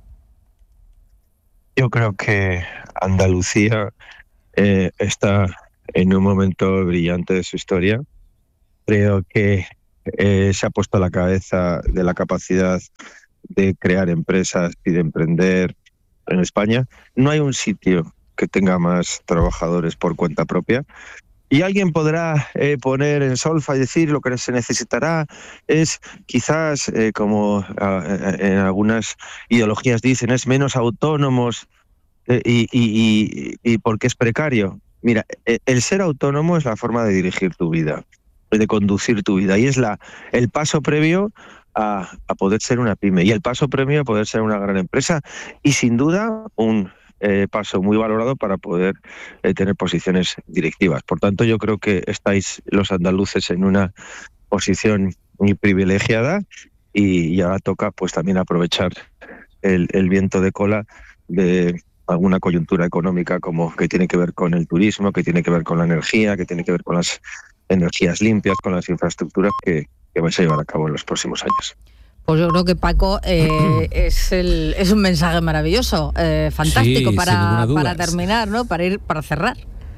Yo creo que Andalucía eh, está en un momento brillante de su historia. Creo que eh, se ha puesto a la cabeza de la capacidad de crear empresas y de emprender en España. No hay un sitio que tenga más trabajadores por cuenta propia. Y alguien podrá eh, poner en solfa y decir lo que se necesitará es quizás, eh, como ah, en algunas ideologías dicen, es menos autónomos eh, y, y, y, y porque es precario. Mira, eh, el ser autónomo es la forma de dirigir tu vida, de conducir tu vida, y es la el paso previo a, a poder ser una pyme y el paso previo a poder ser una gran empresa y sin duda un Eh, paso muy valorado para poder eh, tener posiciones directivas. Por tanto, yo creo que estáis los andaluces en una posición muy privilegiada y, y ahora toca pues también aprovechar el, el viento de cola de alguna coyuntura económica como que tiene que ver con el turismo, que tiene que ver con la energía, que tiene que ver con las energías limpias, con las infraestructuras que, que vais a llevar a cabo en los próximos años. Pues yo creo que Paco eh, es, el, es un mensaje maravilloso, eh, fantástico Sí, sin para, ninguna duda. para terminar, ¿no? Para ir, para cerrar.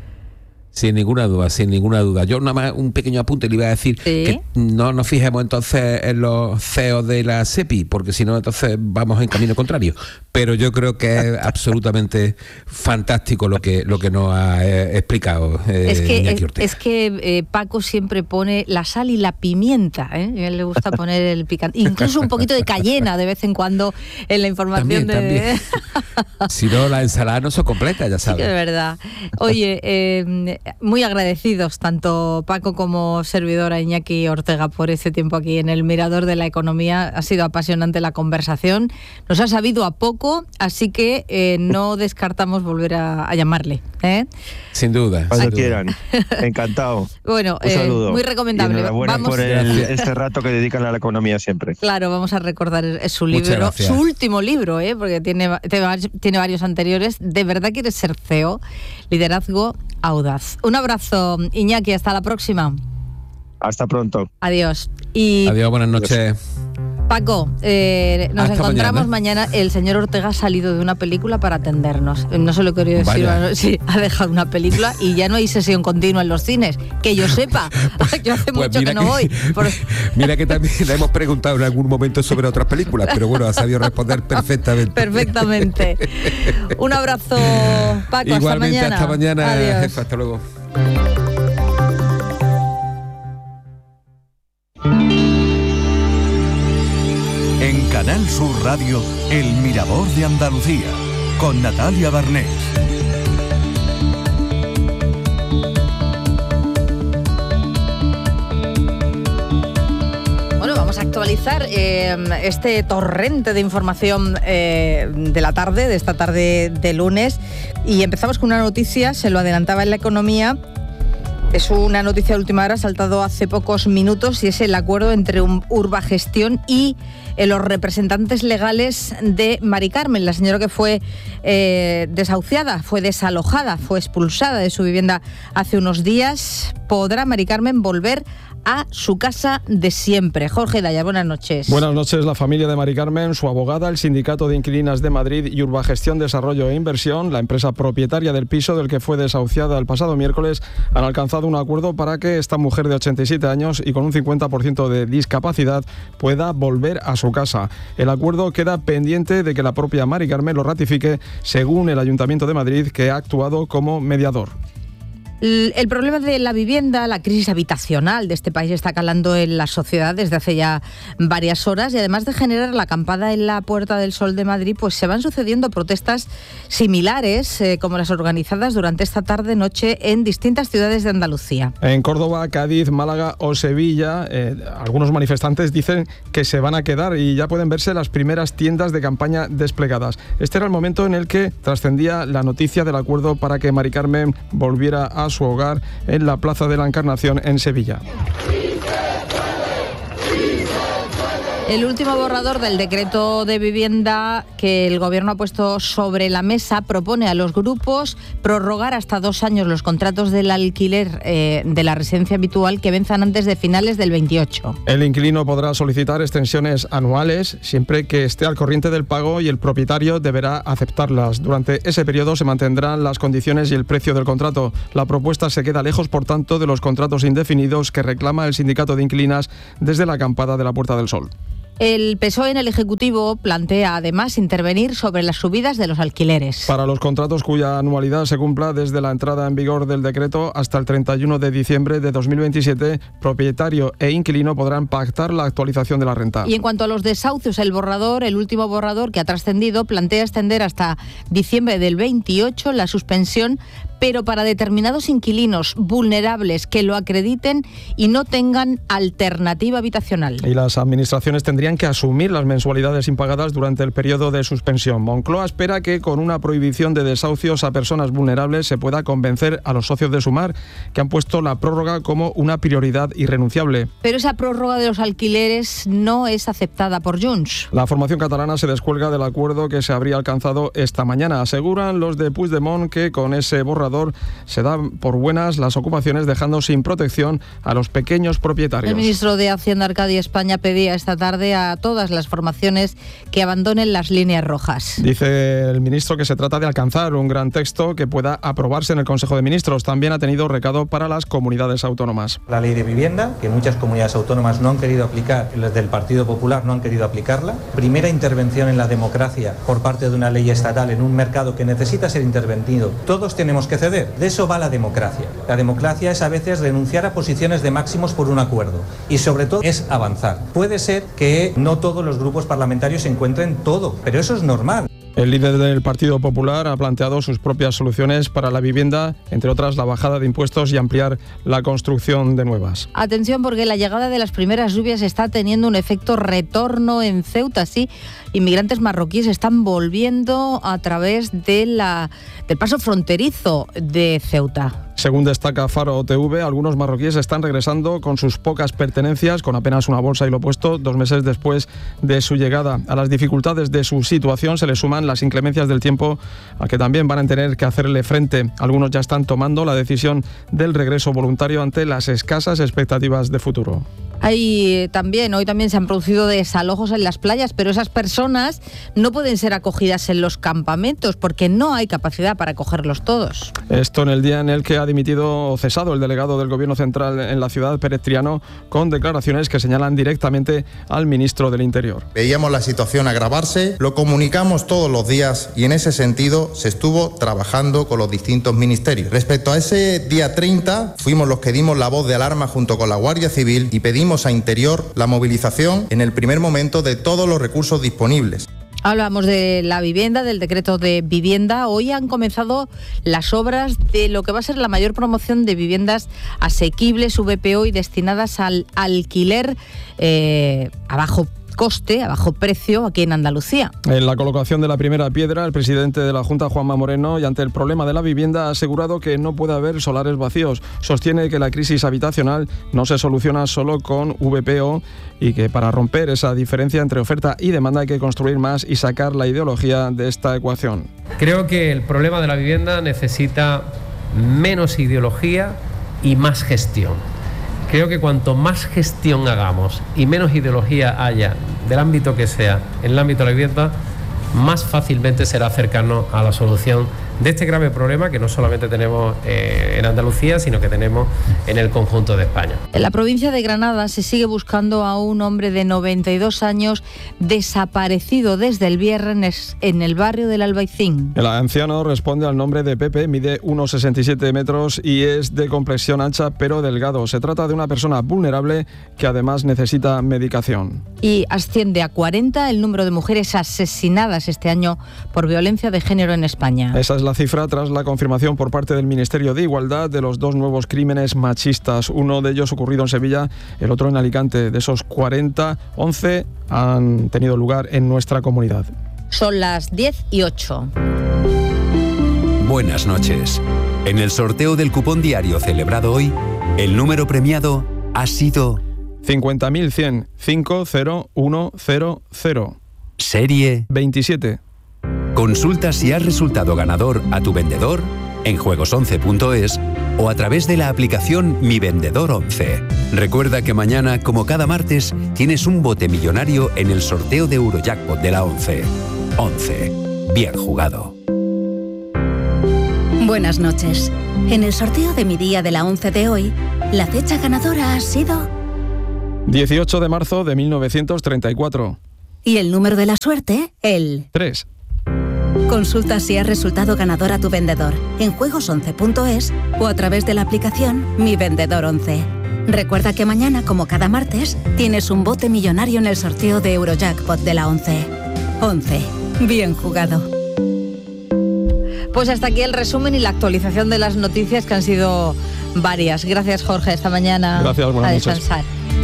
Sin ninguna duda, sin ninguna duda. Yo nada más un pequeño apunte le iba a decir ¿Sí? que no nos fijemos entonces en los C E O de la SEPI, porque si no entonces vamos en camino contrario. Pero yo creo que es absolutamente fantástico lo que lo que nos ha eh, explicado eh, es que, Iñaki es, Ortega. es que eh, Paco siempre pone la sal y la pimienta, ¿eh? A él le gusta poner el picante, incluso un poquito de cayena de vez en cuando en la información. También, de... también. Si no, la ensalada no se completa, ya Sí sabes. que es verdad. Oye, eh, muy agradecidos tanto Paco como servidora Iñaki Ortega por ese tiempo aquí en el Mirador de la Economía. Ha sido apasionante la conversación. Nos ha sabido a poco, así que eh, no descartamos volver a, a llamarle, ¿eh? Sin duda. Cuando sin duda. quieran. Encantado. Bueno, Un eh, saludo. muy recomendable. Y enhorabuena Vamos- por el, este rato que dedican a la economía siempre. Claro, vamos a recordar su Muchas libro, gracias. su último libro, ¿eh? Porque tiene, tiene varios anteriores. ¿De verdad quieres ser C E O? Liderazgo audaz. Un abrazo, Iñaki, hasta la próxima. Hasta pronto. Adiós. Y Adiós, buenas noches. Paco, eh, nos Hasta encontramos mañana. mañana. El señor Ortega ha salido de una película para atendernos. No se lo quería decir. Vaya. bueno, sí, ha dejado una película y ya no hay sesión continua en los cines. Que yo sepa. Yo hace Pues mucho que mira no que- voy. Por- Mira que también le hemos preguntado en algún momento sobre otras películas, pero bueno, ha sabido responder perfectamente. Perfectamente. Un abrazo, Paco. Igualmente, hasta mañana. hasta mañana, Adiós. jefa, hasta luego. En Canal Sur Radio, El Mirador de Andalucía, con Natalia Barnés. Bueno, vamos a actualizar eh, este torrente de información eh, de la tarde, de esta tarde de lunes. Y empezamos con una noticia, se lo adelantaba en la economía. Es una noticia de última hora, ha saltado hace pocos minutos, y es el acuerdo entre un Urbagestión y eh, los representantes legales de Mari Carmen, la señora que fue eh, desahuciada, fue desalojada, fue expulsada de su vivienda hace unos días. ¿Podrá Mari Carmen volver a su casa de siempre? Jorge Daya, buenas noches. Buenas noches. La familia de Mari Carmen, su abogada, el Sindicato de Inquilinas de Madrid y Urbagestión Desarrollo e Inversión, la empresa propietaria del piso del que fue desahuciada el pasado miércoles, han alcanzado un acuerdo para que esta mujer de ochenta y siete años y con un cincuenta por ciento de discapacidad pueda volver a su casa. El acuerdo queda pendiente de que la propia Mari Carmen lo ratifique, según el Ayuntamiento de Madrid, que ha actuado como mediador. El problema de la vivienda, la crisis habitacional de este país está calando en la sociedad desde hace ya varias horas y además de generar la acampada en la Puerta del Sol de Madrid, pues se van sucediendo protestas similares eh, como las organizadas durante esta tarde-noche en distintas ciudades de Andalucía. En Córdoba, Cádiz, Málaga o Sevilla, eh, algunos manifestantes dicen que se van a quedar y ya pueden verse las primeras tiendas de campaña desplegadas. Este era el momento en el que trascendía la noticia del acuerdo para que Mari Carmen volviera a su hogar en la Plaza de la Encarnación en Sevilla. El último borrador del decreto de vivienda que el Gobierno ha puesto sobre la mesa propone a los grupos prorrogar hasta dos años los contratos del alquiler eh, de la residencia habitual que venzan antes de finales del veintiocho. El inquilino podrá solicitar extensiones anuales siempre que esté al corriente del pago y el propietario deberá aceptarlas. Durante ese periodo se mantendrán las condiciones y el precio del contrato. La propuesta se queda lejos, por tanto, de los contratos indefinidos que reclama el sindicato de inquilinas desde la acampada de la Puerta del Sol. El P S O E en el Ejecutivo plantea además intervenir sobre las subidas de los alquileres. Para los contratos cuya anualidad se cumpla desde la entrada en vigor del decreto hasta el treinta y uno de diciembre de dos mil veintisiete, propietario e inquilino podrán pactar la actualización de la renta. Y en cuanto a los desahucios, el borrador, el último borrador que ha trascendido, plantea extender hasta diciembre del veintiocho la suspensión, pero para determinados inquilinos vulnerables que lo acrediten y no tengan alternativa habitacional. Y las administraciones tendrían que asumir las mensualidades impagadas durante el periodo de suspensión. Moncloa espera que con una prohibición de desahucios a personas vulnerables se pueda convencer a los socios de Sumar, que han puesto la prórroga como una prioridad irrenunciable. Pero esa prórroga de los alquileres no es aceptada por Junts. La formación catalana se descuelga del acuerdo que se habría alcanzado esta mañana. Aseguran los de Puigdemont que con ese borrador se dan por buenas las ocupaciones, dejando sin protección a los pequeños propietarios. El ministro de Hacienda, Arcadio España, pedía esta tarde a todas las formaciones que abandonen las líneas rojas. Dice el ministro que se trata de alcanzar un gran texto que pueda aprobarse en el Consejo de Ministros. También ha tenido recado para las comunidades autónomas. La ley de vivienda, que muchas comunidades autónomas no han querido aplicar, los del Partido Popular no han querido aplicarla. Primera intervención en la democracia por parte de una ley estatal en un mercado que necesita ser intervenido. Todos tenemos que ceder. De eso va la democracia. La democracia es a veces renunciar a posiciones de máximos por un acuerdo y sobre todo es avanzar. Puede ser que no todos los grupos parlamentarios se encuentren todo, pero eso es normal. El líder del Partido Popular ha planteado sus propias soluciones para la vivienda, entre otras la bajada de impuestos y ampliar la construcción de nuevas. Atención, porque la llegada de las primeras lluvias está teniendo un efecto retorno en Ceuta. Sí, inmigrantes marroquíes están volviendo a través de la, del paso fronterizo de Ceuta. Según destaca Faro T V, algunos marroquíes están regresando con sus pocas pertenencias, con apenas una bolsa y lo puesto, dos meses después de su llegada. A las dificultades de su situación se le suman las inclemencias del tiempo, a que también van a tener que hacerle frente. Algunos ya están tomando la decisión del regreso voluntario ante las escasas expectativas de futuro. Hay también, hoy también se han producido desalojos en las playas, pero esas personas no pueden ser acogidas en los campamentos porque no hay capacidad para acogerlos todos. Esto en el día en el que ha dimitido o cesado el delegado del Gobierno Central en la ciudad, Pérez Triano, con declaraciones que señalan directamente al ministro del Interior. Veíamos la situación agravarse, lo comunicamos todos los días y en ese sentido se estuvo trabajando con los distintos ministerios. Respecto a ese día treinta, fuimos los que dimos la voz de alarma junto con la Guardia Civil y pedimos a Interior la movilización en el primer momento de todos los recursos disponibles. Hablamos de la vivienda, del decreto de vivienda. Hoy han comenzado las obras de lo que va a ser la mayor promoción de viviendas asequibles, V P O, y destinadas al alquiler eh, a bajo coste, a bajo precio, aquí en Andalucía. En la colocación de la primera piedra, el presidente de la Junta, Juanma Moreno, y ante el problema de la vivienda, ha asegurado que no puede haber solares vacíos. Sostiene que la crisis habitacional no se soluciona solo con V P O y que para romper esa diferencia entre oferta y demanda hay que construir más y sacar la ideología de esta ecuación. Creo que el problema de la vivienda necesita menos ideología y más gestión. Creo que cuanto más gestión hagamos y menos ideología haya del ámbito que sea, en el ámbito de la vivienda, más fácilmente será acercarnos a la solución de este grave problema que no solamente tenemos eh, en Andalucía, sino que tenemos en el conjunto de España. En la provincia de Granada se sigue buscando a un hombre de noventa y dos años desaparecido desde el viernes en el barrio del Albaicín. El anciano responde al nombre de Pepe, mide uno coma sesenta y siete metros y es de complexión ancha pero delgado. Se trata de una persona vulnerable que además necesita medicación. Y asciende a cuarenta el número de mujeres asesinadas este año por violencia de género en España. Esa es la cifra tras la confirmación por parte del Ministerio de Igualdad de los dos nuevos crímenes machistas. Uno de ellos ocurrido en Sevilla, el otro en Alicante. De esos cuarenta, once han tenido lugar en nuestra comunidad. Son las diez y ocho. Buenas noches. En el sorteo del cupón diario celebrado hoy, el número premiado ha sido cincuenta mil cien, cinco cero uno cero cero. Serie veintisiete. Consulta si has resultado ganador a tu vendedor en juegos once punto es o a través de la aplicación Mi Vendedor once. Recuerda que mañana, como cada martes, tienes un bote millonario en el sorteo de Eurojackpot de la once. once. Bien jugado. Buenas noches. En el sorteo de mi día de la once de hoy, la fecha ganadora ha sido dieciocho de marzo de mil novecientos treinta y cuatro. Y el número de la suerte, el tres. Consulta si has resultado ganador a tu vendedor en juegos once punto es o a través de la aplicación Mi Vendedor once. Recuerda que mañana, como cada martes, tienes un bote millonario en el sorteo de Eurojackpot de la once. once. Bien jugado. Pues hasta aquí el resumen y la actualización de las noticias, que han sido varias. Gracias, Jorge, esta mañana. Gracias, buenas a noches. descansar.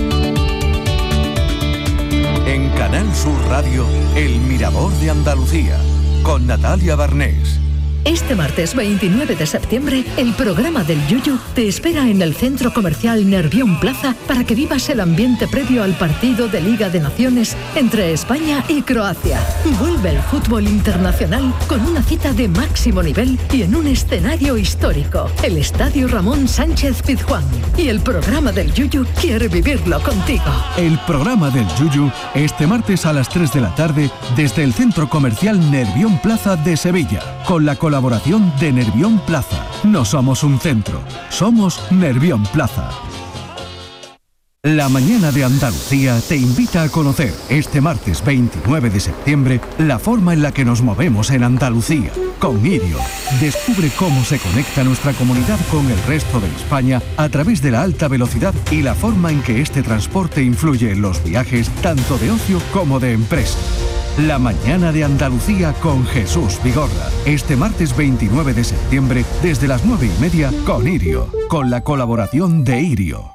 En Canal Sur Radio, El Mirador de Andalucía, con Natalia Barnés. Este martes veintinueve de septiembre, el programa del Yuyu te espera en el Centro Comercial Nervión Plaza para que vivas el ambiente previo al partido de Liga de Naciones entre España y Croacia. Vuelve el fútbol internacional con una cita de máximo nivel y en un escenario histórico, el Estadio Ramón Sánchez Pizjuán. Y el programa del Yuyu quiere vivirlo contigo. El programa del Yuyu este martes a las tres de la tarde desde el Centro Comercial Nervión Plaza de Sevilla, con la colaboración de Nervión Plaza. No somos un centro, somos Nervión Plaza. La mañana de Andalucía te invita a conocer este martes veintinueve de septiembre la forma en la que nos movemos en Andalucía. Con Irio, descubre cómo se conecta nuestra comunidad con el resto de España a través de la alta velocidad y la forma en que este transporte influye en los viajes tanto de ocio como de empresa. La mañana de Andalucía con Jesús Vigorra. Este martes veintinueve de septiembre desde las nueve y media con Irio, con la colaboración de Irio.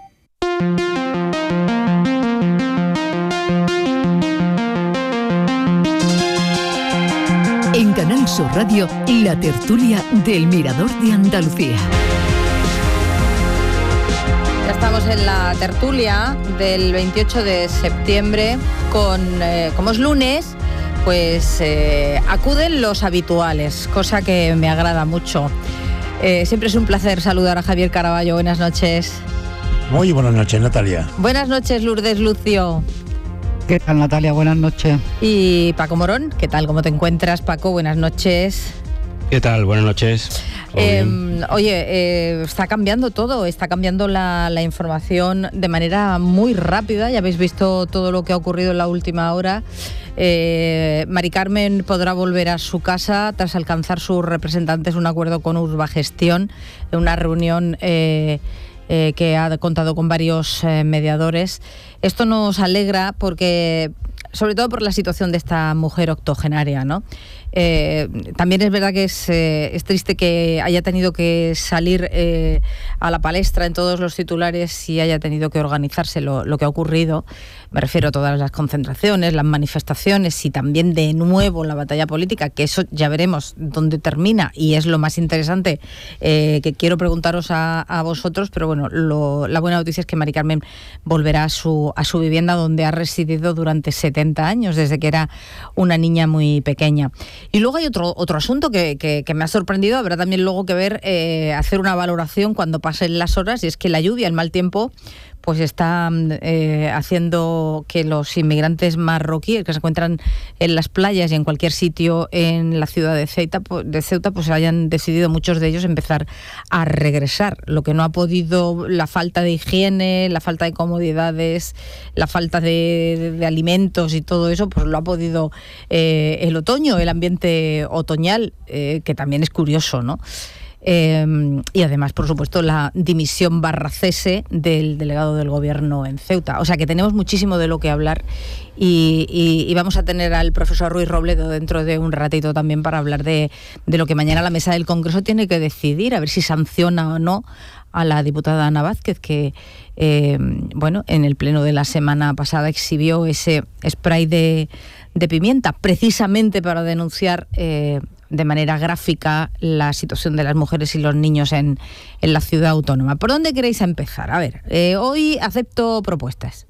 En Canal Sur Radio, la tertulia del Mirador de Andalucía. Ya estamos en la tertulia del veintiocho de septiembre, con, eh, como es lunes, pues eh, acuden los habituales, cosa que me agrada mucho. Eh, siempre es un placer saludar a Javier Caraballo. Buenas noches. Muy buenas noches, Natalia. Buenas noches, Lourdes Lucio. ¿Qué tal, Natalia? Buenas noches. Y Paco Morón, ¿qué tal? ¿Cómo te encuentras, Paco? Buenas noches. ¿Qué tal? Buenas noches. Eh, oye, eh, está cambiando todo, está cambiando la, la información de manera muy rápida. Ya habéis visto todo lo que ha ocurrido en la última hora. Eh, Mari Carmen podrá volver a su casa tras alcanzar sus representantes un acuerdo con Urbagestión en una reunión eh, eh, que ha contado con varios eh, mediadores. Esto nos alegra porque, sobre todo por la situación de esta mujer octogenaria, ¿no? Eh, también es verdad que es, eh, es triste que haya tenido que salir eh, a la palestra en todos los titulares y haya tenido que organizarse lo, lo que ha ocurrido. Me refiero a todas las concentraciones, las manifestaciones y también de nuevo la batalla política, que eso ya veremos dónde termina y es lo más interesante eh, que quiero preguntaros a, a vosotros. Pero bueno, lo, la buena noticia es que Mari Carmen volverá a su, a su vivienda donde ha residido durante setenta años, desde que era una niña muy pequeña. Y luego hay otro otro asunto que, que, que me ha sorprendido. Habrá también luego que ver, eh, hacer una valoración cuando pasen las horas, y es que la lluvia, el mal tiempo, pues está eh, haciendo que los inmigrantes marroquíes que se encuentran en las playas y en cualquier sitio en la ciudad de Ceuta, de Ceuta, pues hayan decidido muchos de ellos empezar a regresar. Lo que no ha podido, la falta de higiene, la falta de comodidades, la falta de, de, de alimentos y todo eso, pues lo ha podido eh, el otoño, el ambiente otoñal, eh, que también es curioso, ¿no? Eh, y además, por supuesto, la dimisión barra cese del delegado del gobierno en Ceuta. O sea que tenemos muchísimo de lo que hablar y, y, y vamos a tener al profesor Ruiz Robledo dentro de un ratito también para hablar de, de lo que mañana la mesa del Congreso tiene que decidir, a ver si sanciona o no a la diputada Ana Vázquez, que eh, bueno, en el pleno de la semana pasada exhibió ese spray de, de pimienta precisamente para denunciar eh, de manera gráfica la situación de las mujeres y los niños en, en la ciudad autónoma. ¿Por dónde queréis empezar? A ver, eh, hoy acepto propuestas.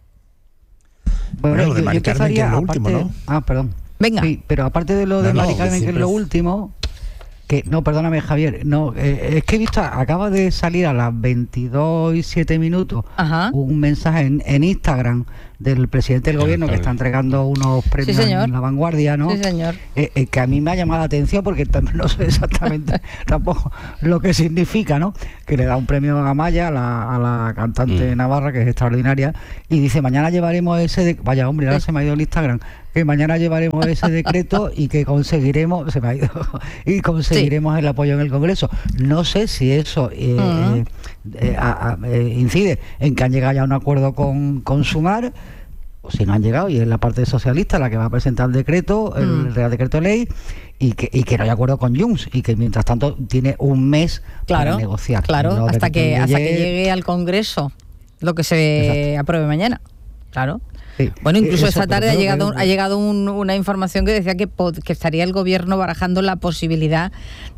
Bueno, bueno lo de Mari Carmen, que es lo aparte, último, ¿no? Ah, perdón. Venga. Sí, pero aparte de lo de no, Mari Carmen, no, que es lo último... Que, no, perdóname, Javier, no, eh, es que he visto, acaba de salir a las veintidós y siete minutos Ajá. un mensaje en, en Instagram del presidente del gobierno que está entregando unos premios sí, en La Vanguardia, ¿no? Sí, señor. Eh, eh, que a mí me ha llamado la atención porque también no sé exactamente tampoco lo que significa, ¿no? Que le da un premio a Amaya, a la, a la cantante mm. navarra, que es extraordinaria, y dice, mañana llevaremos ese... De... Vaya, hombre, ahora sí. se me ha ido el Instagram. Que mañana llevaremos ese decreto y que conseguiremos, se me ha ido, y conseguiremos sí. el apoyo en el Congreso. No sé si eso eh, uh-huh. eh, eh, a, a, eh, incide en que han llegado ya a un acuerdo con, con Sumar, o si no han llegado, y es la parte socialista la que va a presentar el decreto, el uh-huh. Real Decreto de Ley, y que, y que no hay acuerdo con Junts, y que mientras tanto tiene un mes claro, para negociar. Claro, no, hasta, que, hasta que llegue al Congreso lo que se Exacto. apruebe mañana. Claro. Sí. Bueno, incluso Eso, esta tarde ha llegado, que... ha llegado un, una información que decía que, que estaría el gobierno barajando la posibilidad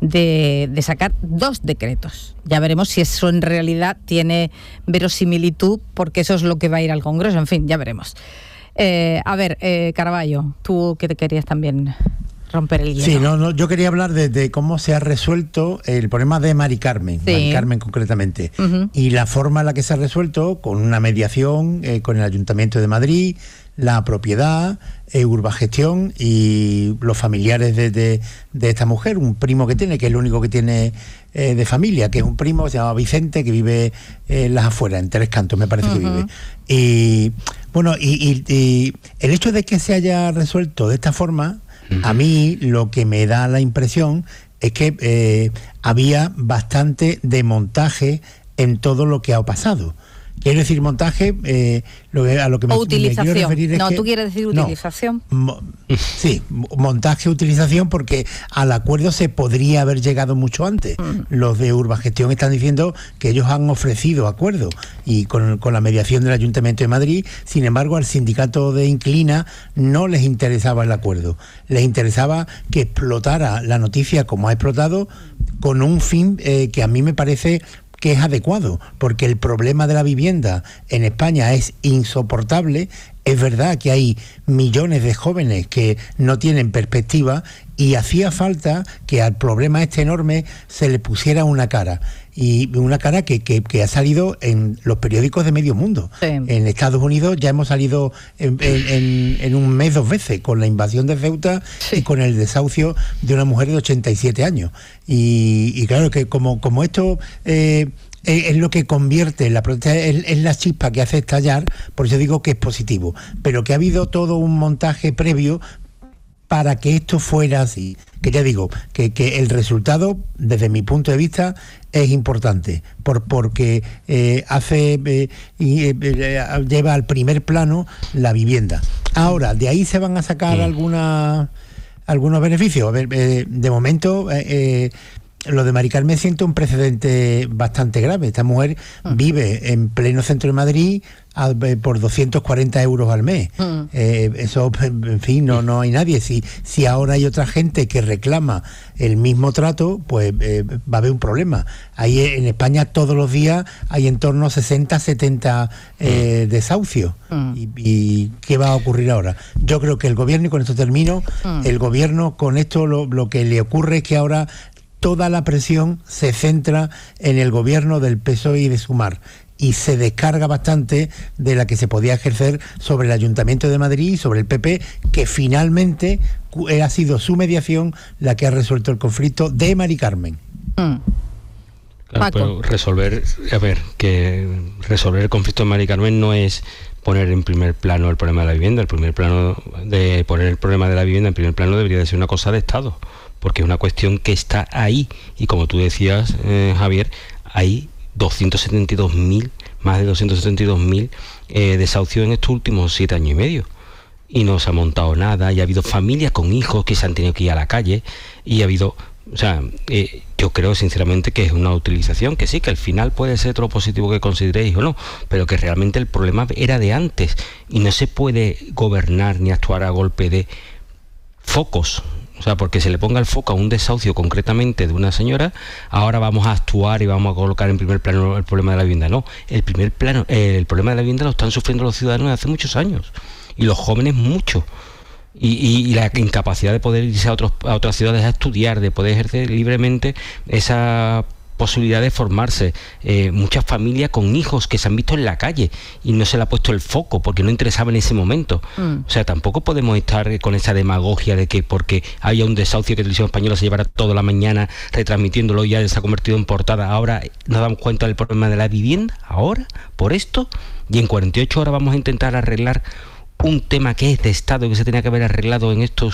de, de sacar dos decretos. Ya veremos si eso en realidad tiene verosimilitud, porque eso es lo que va a ir al Congreso. En fin, ya veremos. Eh, a ver, eh, Caraballo, tú que te querías también romper el hielo. Sí, no, no, yo quería hablar de, de cómo se ha resuelto el problema de Mari Carmen, sí. Mari Carmen concretamente, uh-huh. y la forma en la que se ha resuelto, con una mediación eh, con el Ayuntamiento de Madrid, la propiedad, eh, Urbagestión y los familiares de, de, de esta mujer, un primo que tiene, que es el único que tiene eh, de familia, que es un primo que se llama Vicente, que vive en las afueras, en Tres Cantos me parece uh-huh. que vive. Y bueno, y, y, y el hecho de que se haya resuelto de esta forma, a mí lo que me da la impresión es que eh, había bastante de montaje en todo lo que ha pasado. Quiero decir montaje, eh, lo que, a lo que me, o utilización. me quiero referir es no, que, tú quieres decir utilización. No, mo, sí, montaje, utilización, porque al acuerdo se podría haber llegado mucho antes. Mm. Los de Urbagestión están diciendo que ellos han ofrecido acuerdo y con, con la mediación del Ayuntamiento de Madrid. Sin embargo, al sindicato de Inclina no les interesaba el acuerdo. Les interesaba que explotara la noticia como ha explotado, con un fin eh, que a mí me parece que es adecuado, porque el problema de la vivienda en España es insoportable. Es verdad que hay millones de jóvenes que no tienen perspectiva y hacía falta que al problema este enorme se le pusiera una cara. Y una cara que, que, que ha salido en los periódicos de medio mundo. Sí. En Estados Unidos ya hemos salido en, en, en un mes dos veces, con la invasión de Ceuta sí. y con el desahucio de una mujer de ochenta y siete años. Y, y claro que como, como esto... Eh, es lo que convierte la protesta, es, es la chispa que hace estallar, por eso digo que es positivo, pero que ha habido todo un montaje previo para que esto fuera así. Que ya digo, que, que el resultado, desde mi punto de vista, es importante, por, porque eh, hace eh, y, eh, lleva al primer plano la vivienda. Ahora, de ahí se van a sacar sí. alguna, algunos beneficios. A ver, eh, de momento... Eh, eh, lo de Mari Carmen siente un precedente bastante grave. Esta mujer uh-huh. vive en pleno centro de Madrid a, eh, por doscientos cuarenta euros al mes. Uh-huh. Eh, eso, en fin, no, no hay nadie. Si, si ahora hay otra gente que reclama el mismo trato, pues eh, va a haber un problema. Ahí en España todos los días hay en torno a sesenta, setenta eh, uh-huh. desahucios. Uh-huh. Y, ¿Y qué va a ocurrir ahora? Yo creo que el gobierno, y con esto termino, uh-huh. el gobierno con esto lo, lo que le ocurre es que ahora toda la presión se centra en el gobierno del P S O E y de Sumar, y se descarga bastante de la que se podía ejercer sobre el Ayuntamiento de Madrid y sobre el P P, que finalmente ha sido su mediación la que ha resuelto el conflicto de Mari Carmen. Mm. Claro, pero resolver, a ver, que resolver el conflicto de Mari Carmen no es poner en primer plano el problema de la vivienda. El primer plano de poner el problema de la vivienda en primer plano debería de ser una cosa de Estado, porque es una cuestión que está ahí, y como tú decías, eh, Javier, hay doscientos setenta y dos mil, más de doscientos setenta y dos mil eh, desahucios en estos últimos siete años y medio, y no se ha montado nada, y ha habido familias con hijos que se han tenido que ir a la calle, y ha habido, o sea, eh, yo creo sinceramente que es una utilización, que sí, que al final puede ser todo positivo que consideréis o no, pero que realmente el problema era de antes, y no se puede gobernar ni actuar a golpe de focos. O sea, porque se le ponga el foco a un desahucio concretamente de una señora, ahora vamos a actuar y vamos a colocar en primer plano el problema de la vivienda. No, el primer plano, eh, el problema de la vivienda lo están sufriendo los ciudadanos desde hace muchos años, y los jóvenes mucho. Y, y, y la incapacidad de poder irse a, otros, a otras ciudades a estudiar, de poder ejercer libremente esa posibilidad de formarse. Eh, muchas familias con hijos que se han visto en la calle y no se le ha puesto el foco porque no interesaba en ese momento. Mm. O sea, tampoco podemos estar con esa demagogia de que porque haya un desahucio que Televisión Española se llevará toda la mañana retransmitiéndolo y ya se ha convertido en portada. Ahora nos damos cuenta del problema de la vivienda, ahora, por esto, y en cuarenta y ocho horas vamos a intentar arreglar un tema que es de Estado, que se tenía que haber arreglado en estos